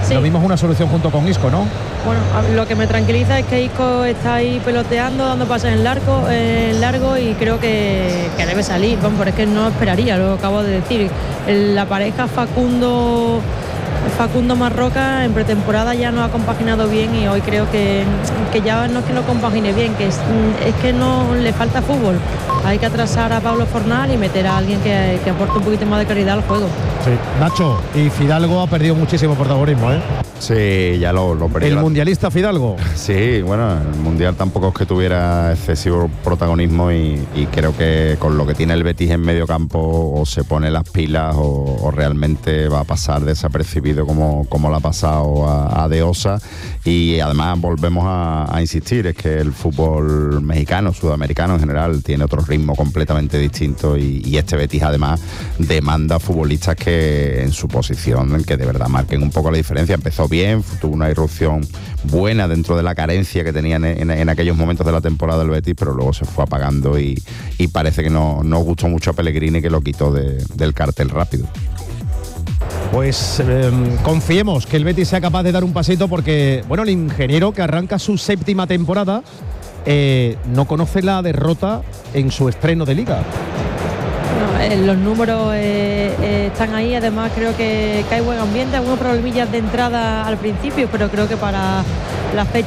Sí. Lo mismo es una solución junto con Isco, ¿no? Bueno, lo que me tranquiliza es que Isco está ahí peloteando, dando pases en largo, en largo y creo que, que debe salir. Bueno, pero es que no esperaría, lo acabo de decir. La pareja Facundo Facundo Marroca en pretemporada ya no ha compaginado bien y hoy creo que, que ya no es que lo compagine bien, que es, es que no le falta fútbol. Hay que atrasar a Pablo Fornal y meter a alguien que, que aporte un poquito más de calidad al juego. Sí. Nacho, y Fidalgo ha perdido muchísimo protagonismo, ¿eh? Sí, ya lo, lo perdió. El mundialista Fidalgo. Sí, bueno, el mundial tampoco es que tuviera excesivo protagonismo y, y creo que con lo que tiene el Betis en medio campo o se pone las pilas o, o realmente va a pasar desapercibido como, como le ha pasado a, a De Osa. Y además volvemos a, a insistir, es que el fútbol mexicano, sudamericano en general, tiene otro ritmo completamente distinto y, y este Betis además demanda futbolistas que en su posición, que de verdad marquen un poco la diferencia. Empezó bien, tuvo una irrupción buena dentro de la carencia que tenían en, en, en aquellos momentos de la temporada del Betis, pero luego se fue apagando y, y parece que no, no gustó mucho a Pellegrini, que lo quitó de, del cartel rápido. Pues eh, confiemos que el Betis sea capaz de dar un pasito porque, bueno, el ingeniero que arranca su séptima temporada eh, no conoce la derrota en su estreno de Liga. No, eh, los números eh, eh, están ahí, además creo que, que hay buen ambiente, algunos problemillas de entrada al principio, pero creo que para la fecha